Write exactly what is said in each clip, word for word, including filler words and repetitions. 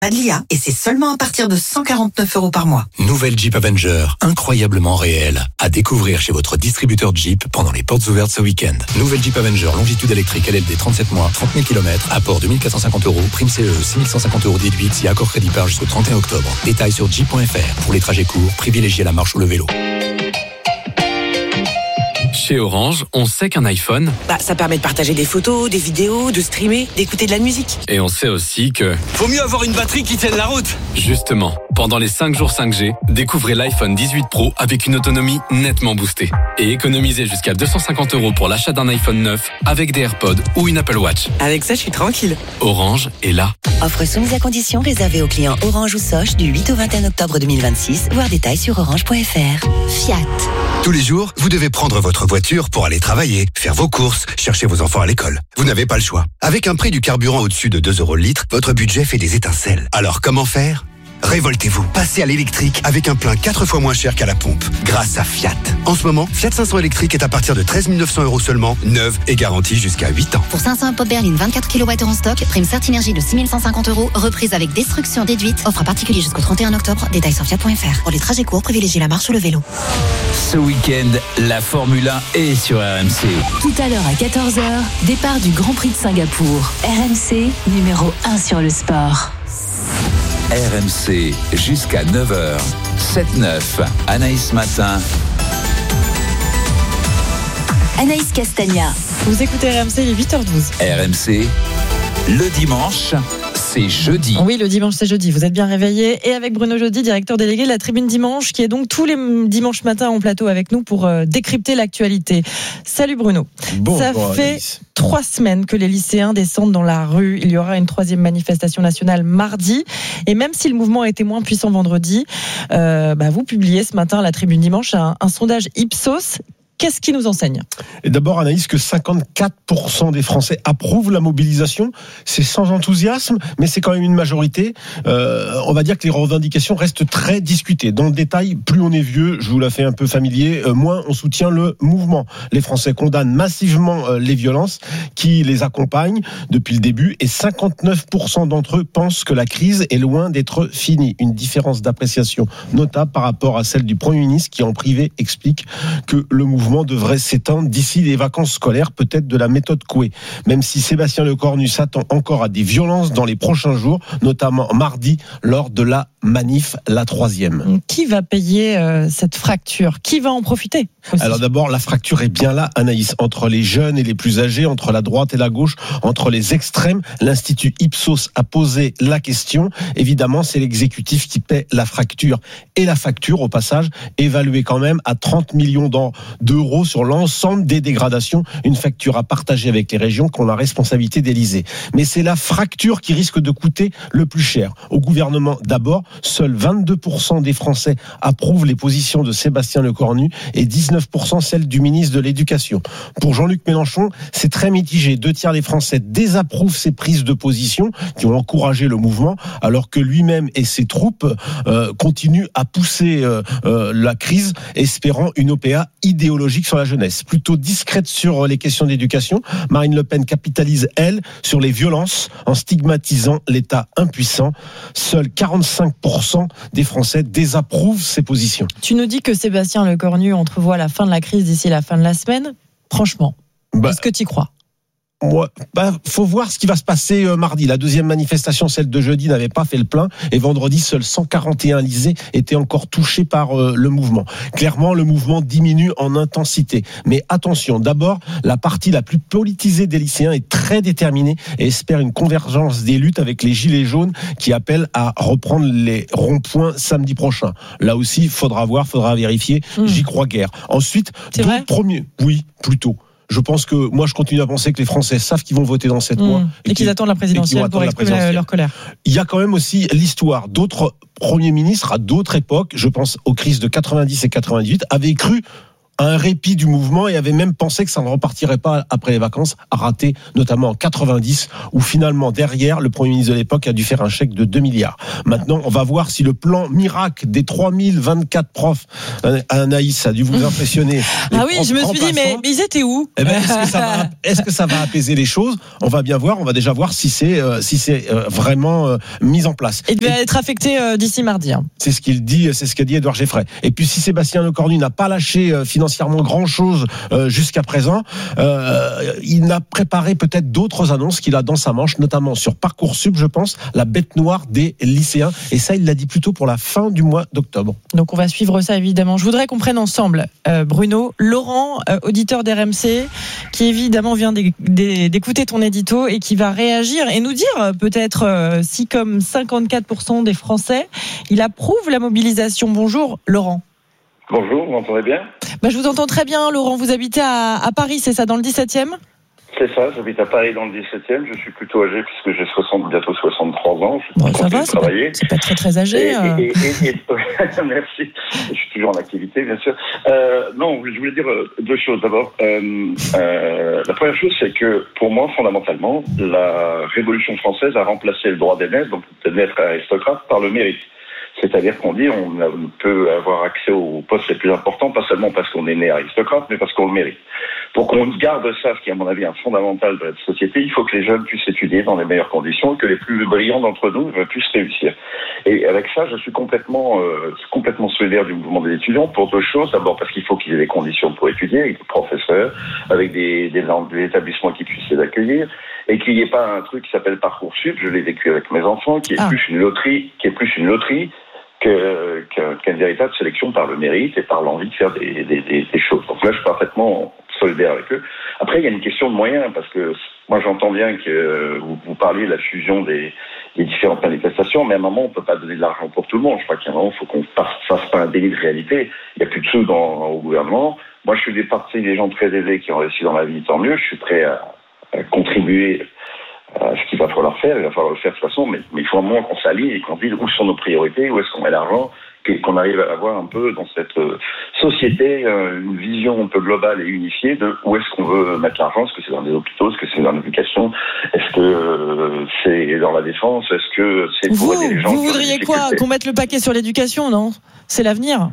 Pas de l'I A, et c'est seulement à partir de cent quarante-neuf euros par mois. Nouvelle Jeep Avenger, incroyablement réelle. À découvrir chez votre distributeur Jeep pendant les portes ouvertes ce week-end. Nouvelle Jeep Avenger, longitude électrique L L D trente-sept mois, trente mille kilomètres, apport deux mille quatre cent cinquante euros, prime C E, six mille cent cinquante euros déduite si accord crédit par jusqu'au trente et un octobre. Détails sur jeep point f r. Pour les trajets courts, privilégiez la marche ou le vélo. Chez Orange, on sait qu'un iPhone, bah, ça permet de partager des photos, des vidéos, de streamer, d'écouter de la musique. Et on sait aussi que... Faut mieux avoir une batterie qui tienne la route. Justement, pendant les cinq jours cinq G, découvrez l'iPhone dix-huit Pro avec une autonomie nettement boostée. Et économisez jusqu'à deux cent cinquante euros pour l'achat d'un iPhone neuf avec des AirPods ou une Apple Watch. Avec ça, je suis tranquille. Orange est là. Offre soumise à condition réservée aux clients Orange ou Soch du huit au vingt et un octobre deux mille vingt-six. Voir détails sur orange point f r. Fiat. Tous les jours, vous devez prendre votre voiture pour aller travailler, faire vos courses, chercher vos enfants à l'école. Vous n'avez pas le choix. Avec un prix du carburant au-dessus de deux euros le litre, votre budget fait des étincelles. Alors comment faire ? Révoltez-vous, passez à l'électrique avec un plein quatre fois moins cher qu'à la pompe, grâce à Fiat. En ce moment, Fiat cinq cents électrique est à partir de treize mille neuf cents euros seulement, neuve et garantie jusqu'à huit ans. Pour cinq cents pop berline vingt-quatre kilowattheures en stock, prime Certinergie de six mille cent cinquante euros, reprise avec destruction déduite, offre à particulier jusqu'au trente et un octobre, détails sur fiat point f r. Pour les trajets courts, privilégiez la marche ou le vélo. Ce week-end, la Formule un est sur R M C. Tout à l'heure à quatorze heures, départ du Grand Prix de Singapour. R M C, numéro un sur le sport. R M C jusqu'à neuf heures. sept neuf, Anaïs Matin. Anaïs Castagna. Vous écoutez R M C, il est huit heures douze. R M C, le dimanche, c'est jeudi. Oui, le dimanche, c'est jeudi. Vous êtes bien réveillés. Et avec Bruno Jeudi, directeur délégué de la Tribune Dimanche, qui est donc tous les dimanches matins en plateau avec nous pour euh, décrypter l'actualité. Salut Bruno. Bon, Ça bon, fait Alice. trois semaines que les lycéens descendent dans la rue. Il y aura une troisième manifestation nationale mardi. Et même si le mouvement a été moins puissant vendredi, euh, bah, vous publiez ce matin à la Tribune Dimanche un, un sondage Ipsos. Qu'est-ce qui nous enseigne ? Et d'abord, Anaïs, que cinquante-quatre pour cent des Français approuvent la mobilisation. C'est sans enthousiasme, mais c'est quand même une majorité. Euh, on va dire que les revendications restent très discutées. Dans le détail, plus on est vieux, je vous la fais un peu familier, euh, moins on soutient le mouvement. Les Français condamnent massivement euh, les violences qui les accompagnent depuis le début, et cinquante-neuf pour cent d'entre eux pensent que la crise est loin d'être finie. Une différence d'appréciation notable par rapport à celle du Premier ministre, qui en privé explique que le mouvement devrait s'éteindre d'ici les vacances scolaires, peut-être de la méthode Coué. Même si Sébastien Lecornu s'attend encore à des violences dans les prochains jours, notamment mardi, lors de la manif, la troisième. Qui va payer euh, cette fracture ? Qui va en profiter aussi ? Alors d'abord, la fracture est bien là, Anaïs, entre les jeunes et les plus âgés, entre la droite et la gauche, entre les extrêmes. L'Institut Ipsos a posé la question. Évidemment, c'est l'exécutif qui paie la fracture. Et la facture, au passage, évaluée quand même à trente millions d'euros sur l'ensemble des dégradations. Une facture à partager avec les régions qui ont la responsabilité d'Élysée. Mais c'est la fracture qui risque de coûter le plus cher. Au gouvernement d'abord, seuls vingt-deux pour cent des Français approuvent les positions de Sébastien Lecornu et dix-neuf pour cent celles du ministre de l'Éducation. Pour Jean-Luc Mélenchon, c'est très mitigé. Deux tiers des Français désapprouvent ces prises de position qui ont encouragé le mouvement, alors que lui-même et ses troupes euh, continuent à pousser euh, euh, la crise, espérant une O P A idéologique sur la jeunesse. Plutôt discrète sur les questions d'éducation, Marine Le Pen capitalise, elle, sur les violences en stigmatisant l'État impuissant. Seuls quarante-cinq pour cent des Français désapprouvent ces positions. Tu nous dis que Sébastien Lecornu entrevoit la fin de la crise d'ici la fin de la semaine. Franchement, bah, est-ce que tu y crois ? Ouais, bah, faut voir ce qui va se passer euh, mardi. La deuxième manifestation, celle de jeudi, n'avait pas fait le plein, et vendredi, seuls cent quarante et un lycées étaient encore touchés par euh, le mouvement. Clairement, le mouvement diminue en intensité. Mais attention, d'abord, la partie la plus politisée des lycéens est très déterminée et espère une convergence des luttes avec les gilets jaunes qui appellent à reprendre les ronds-points samedi prochain. Là aussi, faudra voir, faudra vérifier. Mmh. J'y crois guère. Ensuite, c'est vrai ? Premiers, oui, plutôt. Je pense que, moi, je continue à penser que les Français savent qu'ils vont voter dans sept mmh. mois. Et, et qu'ils attendent la présidentielle pour exprimer leur colère. Il y a quand même aussi l'histoire. D'autres premiers ministres, à d'autres époques, je pense aux crises de quatre-vingt-dix et quatre-vingt-dix-huit, avaient cru à un répit du mouvement et avait même pensé que ça ne repartirait pas après les vacances, a raté notamment en quatre-vingt-dix, où finalement derrière, le Premier ministre de l'époque a dû faire un chèque de deux milliards. Maintenant, on va voir si le plan miracle des trois mille vingt-quatre profs, Anaïs, a dû vous impressionner. Ah oui, je me suis dit, mais ils étaient où? Eh ben, est-ce que ça va, est-ce que ça va apaiser les choses? On va bien voir, on va déjà voir si c'est, euh, si c'est euh, vraiment euh, mis en place. Il devait être affecté euh, d'ici mardi. Hein. C'est ce qu'il dit, c'est ce qu'a dit Édouard Geffray. Et puis si Sébastien Lecornu n'a pas lâché euh, financièrement grand-chose euh, jusqu'à présent, euh, il n'a préparé peut-être d'autres annonces qu'il a dans sa manche, notamment sur Parcoursup, je pense, la bête noire des lycéens. Et ça, il l'a dit plutôt pour la fin du mois d'octobre. Donc on va suivre ça évidemment. Je voudrais qu'on prenne ensemble, euh, Bruno, Laurent, euh, auditeur d'R M C, qui évidemment vient d'écouter ton édito et qui va réagir et nous dire euh, peut-être euh, si comme cinquante-quatre pour cent des Français, il approuve la mobilisation. Bonjour Laurent. Bonjour, vous m'entendez bien? Bah, je vous entends très bien Laurent, vous habitez à, à Paris, c'est ça, dans le dix-septième? C'est ça, j'habite à Paris dans le dix-septième, je suis plutôt âgé puisque j'ai soixante, bientôt soixante-trois ans. Je bon, ça va, c'est pas, c'est pas très très âgé. Et, euh... et, et, et, et, merci, je suis toujours en activité bien sûr. Euh, non, je voulais dire deux choses. D'abord, euh, euh, la première chose c'est que pour moi, fondamentalement, la Révolution française a remplacé le droit d'aînesse, donc d'être aristocrate, par le mérite. C'est-à-dire qu'on dit on peut avoir accès aux postes les plus importants, pas seulement parce qu'on est né aristocrate, mais parce qu'on le mérite. Pour qu'on garde ça, ce qui est à mon avis un fondamental de la société, il faut que les jeunes puissent étudier dans les meilleures conditions, que les plus brillants d'entre nous puissent réussir. Et avec ça, je suis complètement, euh, complètement solidaire du mouvement des étudiants pour deux choses. D'abord parce qu'il faut qu'ils aient des conditions pour étudier, avec des professeurs, avec des, des, des établissements qui puissent les accueillir, et qu'il n'y ait pas un truc qui s'appelle Parcoursup, je l'ai vécu avec mes enfants, qui est ah. plus une loterie, qui est plus une loterie que, que, qu'une véritable sélection par le mérite et par l'envie de faire des, des, des, des choses. Donc là, je suis parfaitement solidaire avec eux. Après, il y a une question de moyens, parce que moi, j'entends bien que vous, vous parliez de la fusion des, des différentes manifestations, mais à un moment, on ne peut pas donner de l'argent pour tout le monde. Je crois qu'à un moment, il faut qu'on ne fasse pas un délit de réalité. Il n'y a plus de sous dans, au gouvernement. Moi, je suis des parties des gens très aisés qui ont réussi dans la vie, tant mieux. Je suis prêt à, à contribuer à ce qu'il va falloir faire. Il va falloir le faire de toute façon, mais, mais il faut un moment qu'on s'aligne et qu'on dise où sont nos priorités, où est-ce qu'on met l'argent, qu'on arrive à avoir un peu dans cette société une vision un peu globale et unifiée de où est-ce qu'on veut mettre l'argent. Est-ce que c'est dans les hôpitaux, est-ce que c'est dans l'éducation, est-ce que c'est dans la défense, est-ce que c'est pour vous, aider les gens? Vous voudriez quoi? Qu'on mette le paquet sur l'éducation, non? C'est l'avenir.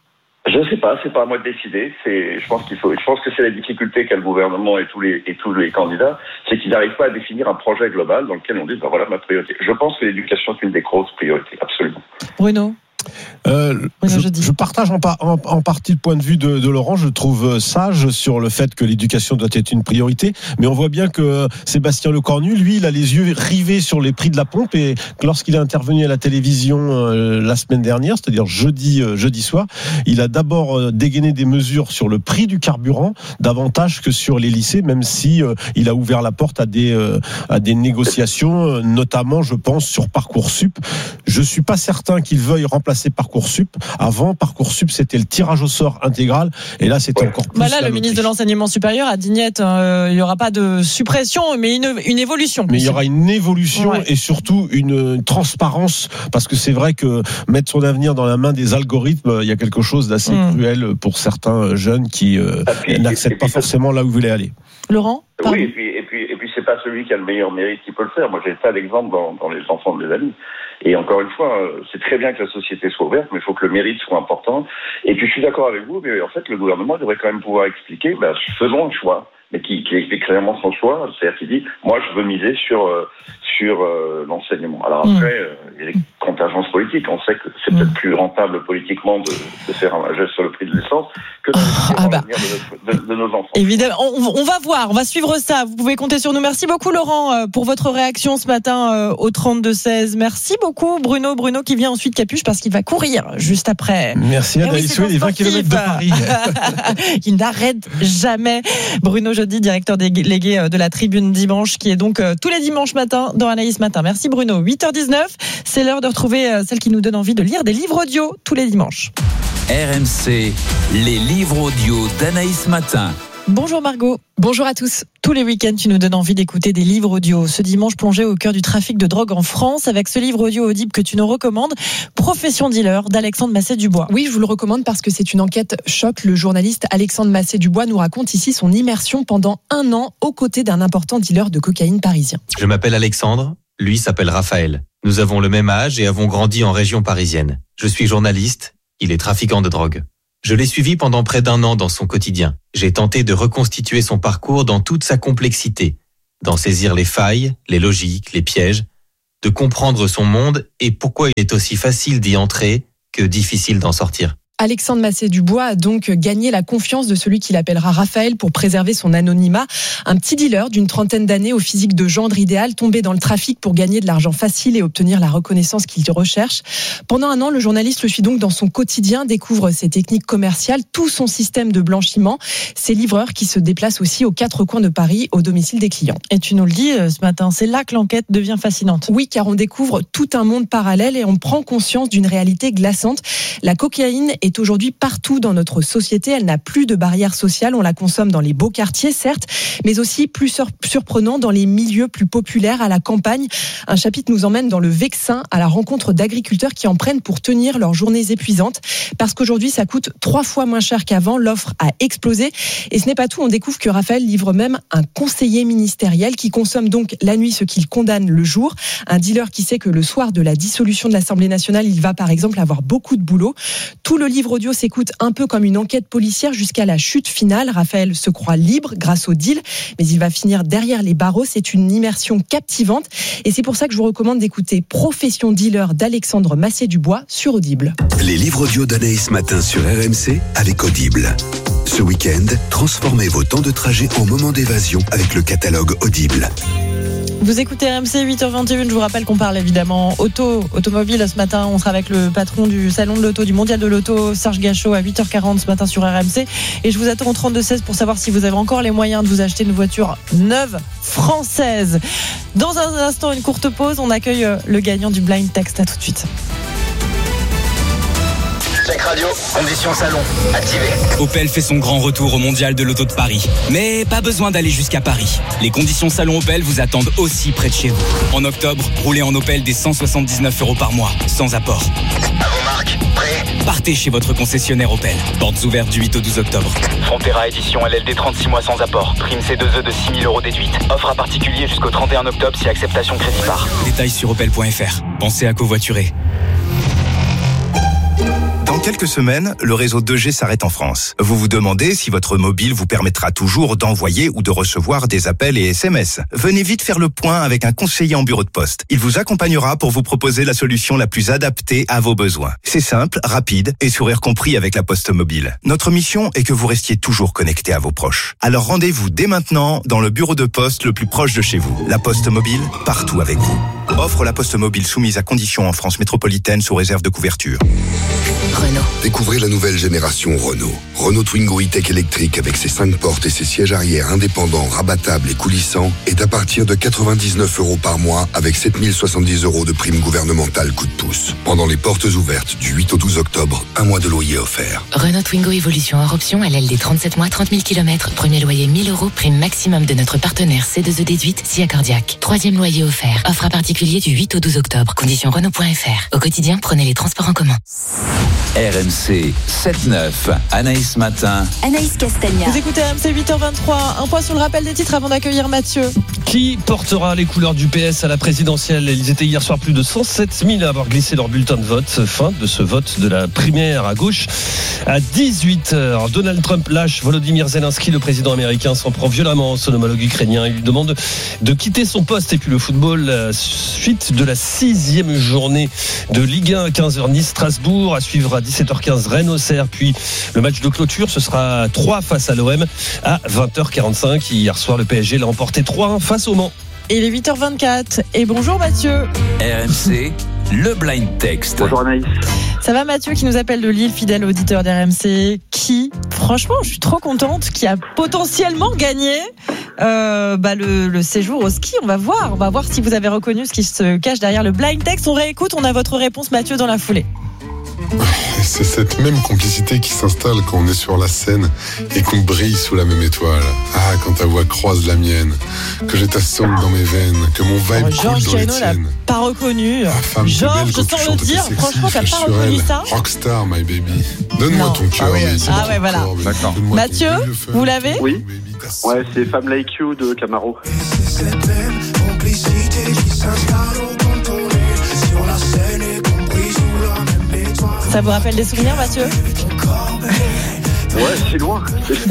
Je ne sais pas, c'est pas à moi de décider. C'est, je pense qu'il faut, je pense que c'est la difficulté qu'a le gouvernement et tous les et tous les candidats, c'est qu'ils n'arrivent pas à définir un projet global dans lequel on dit ben voilà ma priorité. Je pense que l'éducation est une des grosses priorités, absolument. Bruno. Euh, je, je partage en, en, en partie le point de vue de, de Laurent. Je trouve sage sur le fait que l'éducation doit être une priorité, mais on voit bien que Sébastien Lecornu, lui, il a les yeux rivés sur les prix de la pompe, et lorsqu'il est intervenu à la télévision euh, la semaine dernière, c'est-à-dire jeudi, euh, jeudi soir, il a d'abord euh, dégainé des mesures sur le prix du carburant, davantage que sur les lycées, même si euh, il a ouvert la porte à des euh, à des négociations, euh, notamment, je pense, sur Parcoursup. Je suis pas certain qu'il veuille remplacer Parcoursup. Avant, Parcoursup, c'était le tirage au sort intégral, et là, c'était ouais. encore plus. Bah là, le ministre de l'enseignement supérieur a dit net, euh, il n'y aura pas de suppression, mais une, une évolution. Mais il y aura une évolution ouais. et surtout une, une transparence, parce que c'est vrai que mettre son avenir dans la main des algorithmes, il y a quelque chose d'assez mmh. cruel pour certains jeunes qui euh, puis, n'acceptent pas forcément là où vous voulez aller. Laurent? Oui, et puis, et puis, et puis c'est pas celui qui a le meilleur mérite qui peut le faire. Moi, j'ai tas d'exemples dans, dans les enfants de mes amis. Et encore une fois, c'est très bien que la société soit ouverte, mais il faut que le mérite soit important. Et puis je suis d'accord avec vous, mais en fait, le gouvernement devrait quand même pouvoir expliquer, ben, faisons un choix, mais qui, qui explique clairement son choix. C'est-à-dire qu'il dit, moi, je veux miser sur euh, sur euh, l'enseignement. Alors après, euh, il y a des contingences politiques. On sait que c'est mmh. peut-être plus rentable politiquement de, de faire un geste sur le prix de l'essence que de, ah bah. de, de, de nos enfants. Évidemment, on, on va voir, on va suivre ça. Vous pouvez compter sur nous. Merci beaucoup, Laurent, pour votre réaction ce matin au trente-deux seize. Merci beaucoup, Bruno. Bruno qui vient ensuite Capuche parce qu'il va courir juste après. Merci, Anaïs. Oui, les vingt kilomètres de Paris. Il n'arrête jamais. Bruno Jeudi, directeur délégué de la Tribune Dimanche, qui est donc tous les dimanches matins dans Anaïs Matin. Merci, Bruno. huit heures dix-neuf, c'est l'heure de retrouver celle qui nous donne envie de lire des livres audio tous les dimanches. R M C, les livres audio d'Anaïs Matin. Bonjour Margot. Bonjour à tous. Tous les week-ends, tu nous donnes envie d'écouter des livres audio. Ce dimanche, plongé au cœur du trafic de drogue en France avec ce livre audio audible que tu nous recommandes, Profession dealer d'Alexandre Massé-Dubois. Oui, je vous le recommande parce que c'est une enquête choc. Le journaliste Alexandre Massé-Dubois nous raconte ici son immersion pendant un an aux côtés d'un important dealer de cocaïne parisien. Je m'appelle Alexandre, lui s'appelle Raphaël. Nous avons le même âge et avons grandi en région parisienne. Je suis journaliste, il est trafiquant de drogue. Je l'ai suivi pendant près d'un an dans son quotidien. J'ai tenté de reconstituer son parcours dans toute sa complexité, d'en saisir les failles, les logiques, les pièges, de comprendre son monde et pourquoi il est aussi facile d'y entrer que difficile d'en sortir. Alexandre Massé-Dubois a donc gagné la confiance de celui qu'il appellera Raphaël pour préserver son anonymat. Un petit dealer d'une trentaine d'années au physique de gendre idéal, tombé dans le trafic pour gagner de l'argent facile et obtenir la reconnaissance qu'il recherche. Pendant un an, le journaliste le suit donc dans son quotidien, découvre ses techniques commerciales, tout son système de blanchiment, ses livreurs qui se déplacent aussi aux quatre coins de Paris au domicile des clients. Et tu nous le dis ce matin, c'est là que l'enquête devient fascinante. Oui, car on découvre tout un monde parallèle et on prend conscience d'une réalité glaçante. La cocaïne est aujourd'hui partout dans notre société. Elle n'a plus de barrière sociale. On la consomme dans les beaux quartiers, certes, mais aussi plus surprenant dans les milieux plus populaires, à la campagne. Un chapitre nous emmène dans le Vexin, à la rencontre d'agriculteurs qui en prennent pour tenir leurs journées épuisantes. Parce qu'aujourd'hui, ça coûte trois fois moins cher qu'avant. L'offre a explosé. Et ce n'est pas tout. On découvre que Raphaël livre même un conseiller ministériel qui consomme donc la nuit ce qu'il condamne le jour. Un dealer qui sait que le soir de la dissolution de l'Assemblée nationale, il va par exemple avoir beaucoup de boulot. Tout le livre audio s'écoute un peu comme une enquête policière jusqu'à la chute finale. Raphaël se croit libre grâce au deal, mais il va finir derrière les barreaux. C'est une immersion captivante et c'est pour ça que je vous recommande d'écouter Profession dealer d'Alexandre Massé-Dubois sur Audible. Les livres audio d'Anaïs Matin sur R M C avec Audible. Ce week-end, transformez vos temps de trajet en moments d'évasion avec le catalogue Audible. Vous écoutez R M C, huit heures vingt et une. Je vous rappelle qu'on parle évidemment auto, automobile ce matin. On sera avec le patron du salon de l'auto, du mondial de l'auto, Serge Gachot, à huit heures quarante ce matin sur R M C. Et je vous attends au trente-deux seize pour savoir si vous avez encore les moyens de vous acheter une voiture neuve française. Dans un instant, une courte pause. On accueille le gagnant du blind text. À tout de suite. Check radio, conditions salon, activé. Opel fait son grand retour au mondial de l'auto de Paris. Mais pas besoin d'aller jusqu'à Paris. Les conditions salon Opel vous attendent aussi près de chez vous. En octobre, roulez en Opel des cent soixante-dix-neuf euros par mois, sans apport. À vos marques, prêts ? Partez chez votre concessionnaire Opel. Portes ouvertes du huit au douze octobre. Frontera édition L L D trente-six mois sans apport. Prime C deux E de six mille euros déduite. Offre à particulier jusqu'au trente et un octobre si acceptation crédit par. Détails sur opel point f r. Pensez à covoiturer. Dans quelques semaines, le réseau deux G s'arrête en France. Vous vous demandez si votre mobile vous permettra toujours d'envoyer ou de recevoir des appels et S M S. Venez vite faire le point avec un conseiller en bureau de poste. Il vous accompagnera pour vous proposer la solution la plus adaptée à vos besoins. C'est simple, rapide et sourire compris avec la Poste Mobile. Notre mission est que vous restiez toujours connecté à vos proches. Alors rendez-vous dès maintenant dans le bureau de poste le plus proche de chez vous. La Poste Mobile, partout avec vous. Offre la Poste Mobile soumise à conditions en France métropolitaine sous réserve de couverture. Renault. Découvrez la nouvelle génération Renault. Renault Twingo E-Tech électrique avec ses cinq portes et ses sièges arrière indépendants, rabattables et coulissants est à partir de quatre-vingt-dix-neuf euros par mois avec sept mille soixante-dix euros de prime gouvernementale coup de pouce. Pendant les portes ouvertes du huit au douze octobre, un mois de loyer offert. Renault Twingo Evolution hors option, L L D trente-sept mois, trente mille kilomètres. Premier loyer mille euros, prime maximum de notre partenaire C deux E déduite, S I A cardiaque. Troisième loyer offert. Offre à particulier du huit au douze octobre. Conditions Renault point f r. Au quotidien, prenez les transports en commun. R M C sept neuf, Anaïs Matin. Anaïs Castagna. Vous écoutez R M C, huit heures vingt-trois. Un point sur le rappel des titres avant d'accueillir Mathieu. Qui portera les couleurs du P S à la présidentielle ? Ils étaient hier soir plus de cent sept mille à avoir glissé leur bulletin de vote. Fin de ce vote de la primaire à gauche. À dix-huit heures, Donald Trump lâche Volodymyr Zelensky, le président américain, s'en prend violemment son homologue ukrainien. Il lui demande de quitter son poste. Et puis le football, suite de la sixième journée de Ligue un, quinze heures Nice-Strasbourg, à suivre à dix-sept heures quinze Rennes-Auxerre, puis le match de clôture, ce sera trois face à l'O M à vingt heures quarante-cinq. Hier soir, le P S G l'a emporté trois un face au Mans. Et il est huit heures vingt-quatre. Et bonjour Mathieu. R M C, le blind text. Bonjour Anaïs. Ça va Mathieu qui nous appelle de Lille, fidèle auditeur d'R M C, qui, franchement, je suis trop contente, qui a potentiellement gagné euh, bah, le, le séjour au ski. On va voir, on va voir si vous avez reconnu ce qui se cache derrière le blind text. On réécoute, on a votre réponse Mathieu dans la foulée. C'est cette même complicité qui s'installe quand on est sur la scène et qu'on brille sous la même étoile. Ah, quand ta voix croise la mienne, que j'ai ta somme dans mes veines, que mon vibe oh, coule dans les Georges l'a tiennes. pas reconnu. Ah, Georges, je sens le dire. Franchement, t'as pas reconnu ça? Rockstar, my baby. Donne-moi non. ton cœur, ah, oui, baby. Ah ouais, voilà. Corps, Mathieu, vous l'avez? Oui. Ouais, c'est Femme Like You de Camaro. Ça vous rappelle des souvenirs, Mathieu? Ouais, c'est loin.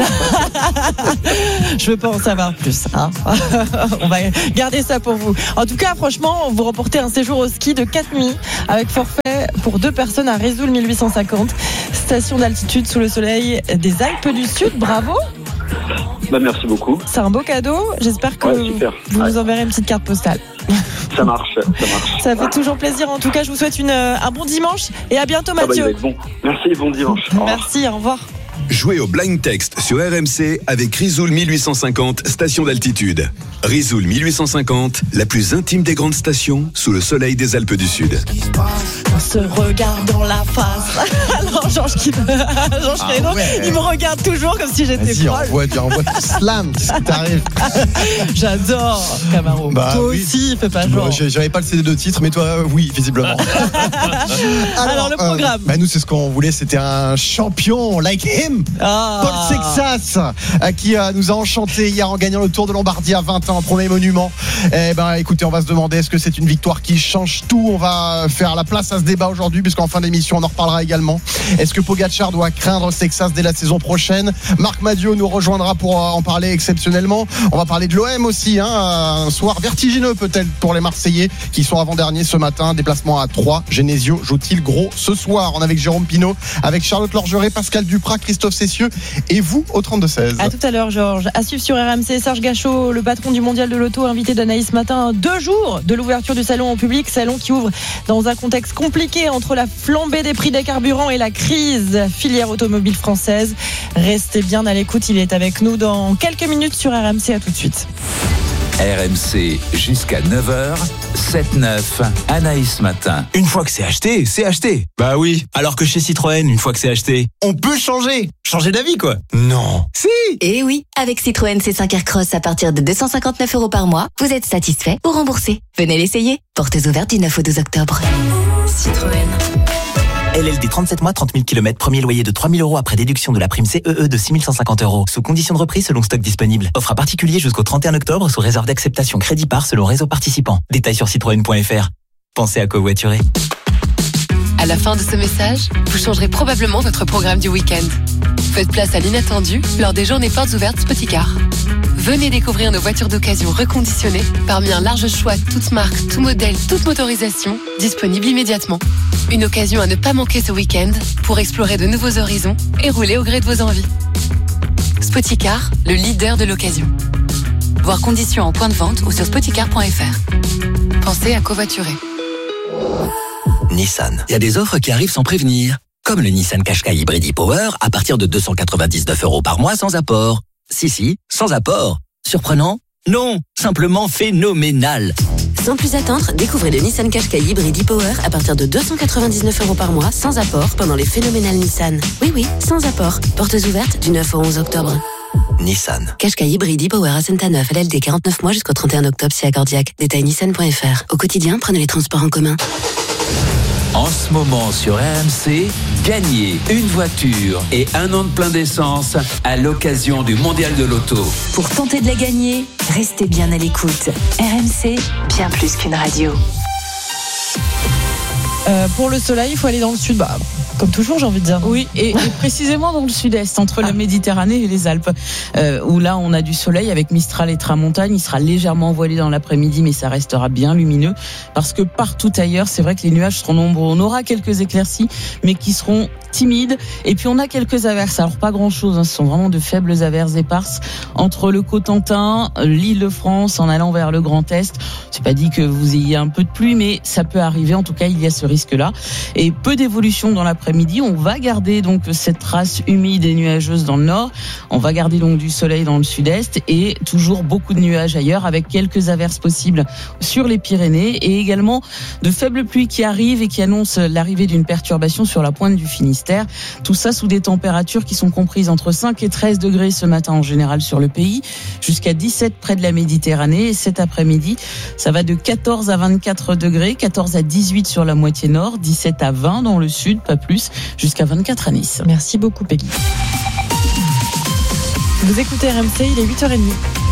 Je veux pas en savoir plus. Hein. On va garder ça pour vous. En tout cas, franchement, vous remportez un séjour au ski de quatre nuits avec forfait pour deux personnes à Risoul mille huit cent cinquante, station d'altitude sous le soleil des Alpes du Sud. Bravo. Bah, merci beaucoup. C'est un beau cadeau. J'espère que ouais, super. vous ouais. nous enverrez une petite carte postale. Ça marche, ça marche. Ça fait toujours plaisir. En tout cas, je vous souhaite une, un bon dimanche et à bientôt, Mathieu. Ah bah, bon. Merci, bon dimanche. Au merci, au revoir. Jouez au blind text sur R M C avec Risoul mille huit cent cinquante, station d'altitude. Risoul mille huit cent cinquante, la plus intime des grandes stations sous le soleil des Alpes du Sud. On se regarde dans la face. Alors Georges qui Georges ah Créneau, ouais. Il me regarde toujours comme si j'étais Vas-y, folle. envoie, envoie ton slam, qu'est-ce qui t'arrive? J'adore Camaro. Bah, toi oui. aussi, fais pas genre. J'avais pas le C D de titre, mais toi, oui, visiblement. Alors, Alors le programme. Euh, bah, nous, c'est ce qu'on voulait, c'était un champion like him. Ah. Paul Sexas, qui euh, nous a enchanté hier en gagnant le Tour de Lombardie à vingt ans, premier monument. Eh ben, écoutez, on va se demander est-ce que c'est une victoire qui change tout? On va faire la place à ce débat aujourd'hui, puisqu'en fin d'émission, on en reparlera également. Est-ce que Pogacar doit craindre Sexas dès la saison prochaine? Marc Madiot nous rejoindra pour en parler exceptionnellement. On va parler de l'O M aussi, hein, un soir vertigineux peut-être pour les Marseillais qui sont avant-derniers ce matin. Déplacement à Troyes. Genesio joue-t-il gros ce soir? On est avec Jérôme Pinault, avec Charlotte Lorgeret, Pascal Duprat, Christophe Cessieux et vous au trente-deux seize. À tout à l'heure, Georges. À suivre sur R M C, Serge Gachot, le patron du Mondial de l'Auto, invité d'Anaïs ce matin. Deux jours de l'ouverture du salon au public. Salon qui ouvre dans un contexte compliqué entre la flambée des prix des carburants et la crise filière automobile française. Restez bien à l'écoute. Il est avec nous dans quelques minutes sur R M C. À tout de suite. R M C jusqu'à neuf heures, sept neuf, Anaïs Matin. Une fois que c'est acheté, c'est acheté. Bah oui. Alors que chez Citroën, une fois que c'est acheté, on peut changer. Changer d'avis, quoi. Non. Si. Eh oui. Avec Citroën C cinq Aircross à partir de deux cent cinquante-neuf euros par mois, vous êtes satisfait ou remboursé. Venez l'essayer. Portes ouvertes du neuf au douze octobre. Citroën. L L D trente-sept mois, trente mille kilomètres, premier loyer de trois mille euros après déduction de la prime C E E de six mille cent cinquante euros. Sous condition de reprise selon stock disponible. Offre à particulier jusqu'au trente et un octobre sous réserve d'acceptation crédit par selon réseau participant. Détails sur citroën point f r. Pensez à covoiturer. À la fin de ce message, vous changerez probablement votre programme du week-end. Faites place à l'inattendu lors des journées portes ouvertes Spoticar. Venez découvrir nos voitures d'occasion reconditionnées parmi un large choix toutes marques, tout modèle, toute motorisation, disponible immédiatement. Une occasion à ne pas manquer ce week-end pour explorer de nouveaux horizons et rouler au gré de vos envies. Spoticar, le leader de l'occasion. Voir conditions en point de vente ou sur spoticar point f r. Pensez à covoiturer. Nissan. Il y a des offres qui arrivent sans prévenir. Comme le Nissan Qashqai Hybrid e-Power à partir de deux cent quatre-vingt-dix-neuf euros par mois sans apport. Si, si, sans apport. Surprenant? Non, simplement phénoménal. Sans plus attendre, découvrez le Nissan Qashqai Hybrid e-Power à partir de deux cent quatre-vingt-dix-neuf euros par mois sans apport pendant les phénoménales Nissan. Oui, oui, sans apport. Portes ouvertes du neuf au onze octobre. Nissan. Qashqai Hybrid e-Power à Saint-Neuf, L L D quarante-neuf mois jusqu'au trente et un octobre si accordiaque. Détail nissan point f r. Au quotidien, prenez les transports en commun. En ce moment sur R M C, gagnez une voiture et un an de plein d'essence à l'occasion du Mondial de l'Auto. Pour tenter de la gagner, restez bien à l'écoute. R M C, bien plus qu'une radio. Euh, pour le soleil, il faut aller dans le sud. Bah, comme toujours, j'ai envie de dire. Oui, et, et précisément dans le sud-est, entre ah. la Méditerranée et les Alpes, euh, où là, on a du soleil avec Mistral et Tramontane. Il sera légèrement voilé dans l'après-midi, mais ça restera bien lumineux. Parce que partout ailleurs, c'est vrai que les nuages seront nombreux. On aura quelques éclaircies, mais qui seront timides. Et puis, on a quelques averses. Alors, pas grand-chose. Hein. Ce sont vraiment de faibles averses éparses entre le Cotentin, l'Île-de-France, en allant vers le Grand Est. C'est pas dit que vous ayez un peu de pluie, mais ça peut arriver. En tout cas, il y a ce risque-là. Et peu d'évolution dans l'après-midi. On va garder donc cette trace humide et nuageuse dans le nord. On va garder donc du soleil dans le sud-est et toujours beaucoup de nuages ailleurs avec quelques averses possibles sur les Pyrénées et également de faibles pluies qui arrivent et qui annoncent l'arrivée d'une perturbation sur la pointe du Finistère. Tout ça sous des températures qui sont comprises entre cinq et treize degrés ce matin en général sur le pays, jusqu'à dix-sept près de la Méditerranée. Et cet après-midi, ça va de quatorze à vingt-quatre degrés, quatorze à dix-huit sur la moitié nord, dix-sept à vingt dans le sud, pas plus, jusqu'à vingt-quatre à Nice. Merci beaucoup Peggy. Vous écoutez R M C, il est huit heures trente.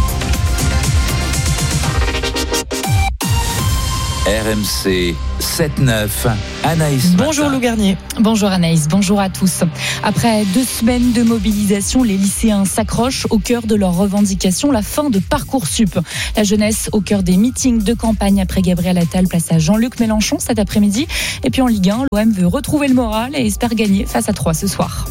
R M C sept neuf, Anaïs. Bonjour Lou Garnier. Bonjour Anaïs, bonjour à tous. Après deux semaines de mobilisation, les lycéens s'accrochent au cœur de leurs revendications, la fin de Parcoursup. La jeunesse au cœur des meetings de campagne après Gabriel Attal, place à Jean-Luc Mélenchon cet après-midi. Et puis en Ligue un, l'O M veut retrouver le moral et espère gagner face à Troyes ce soir.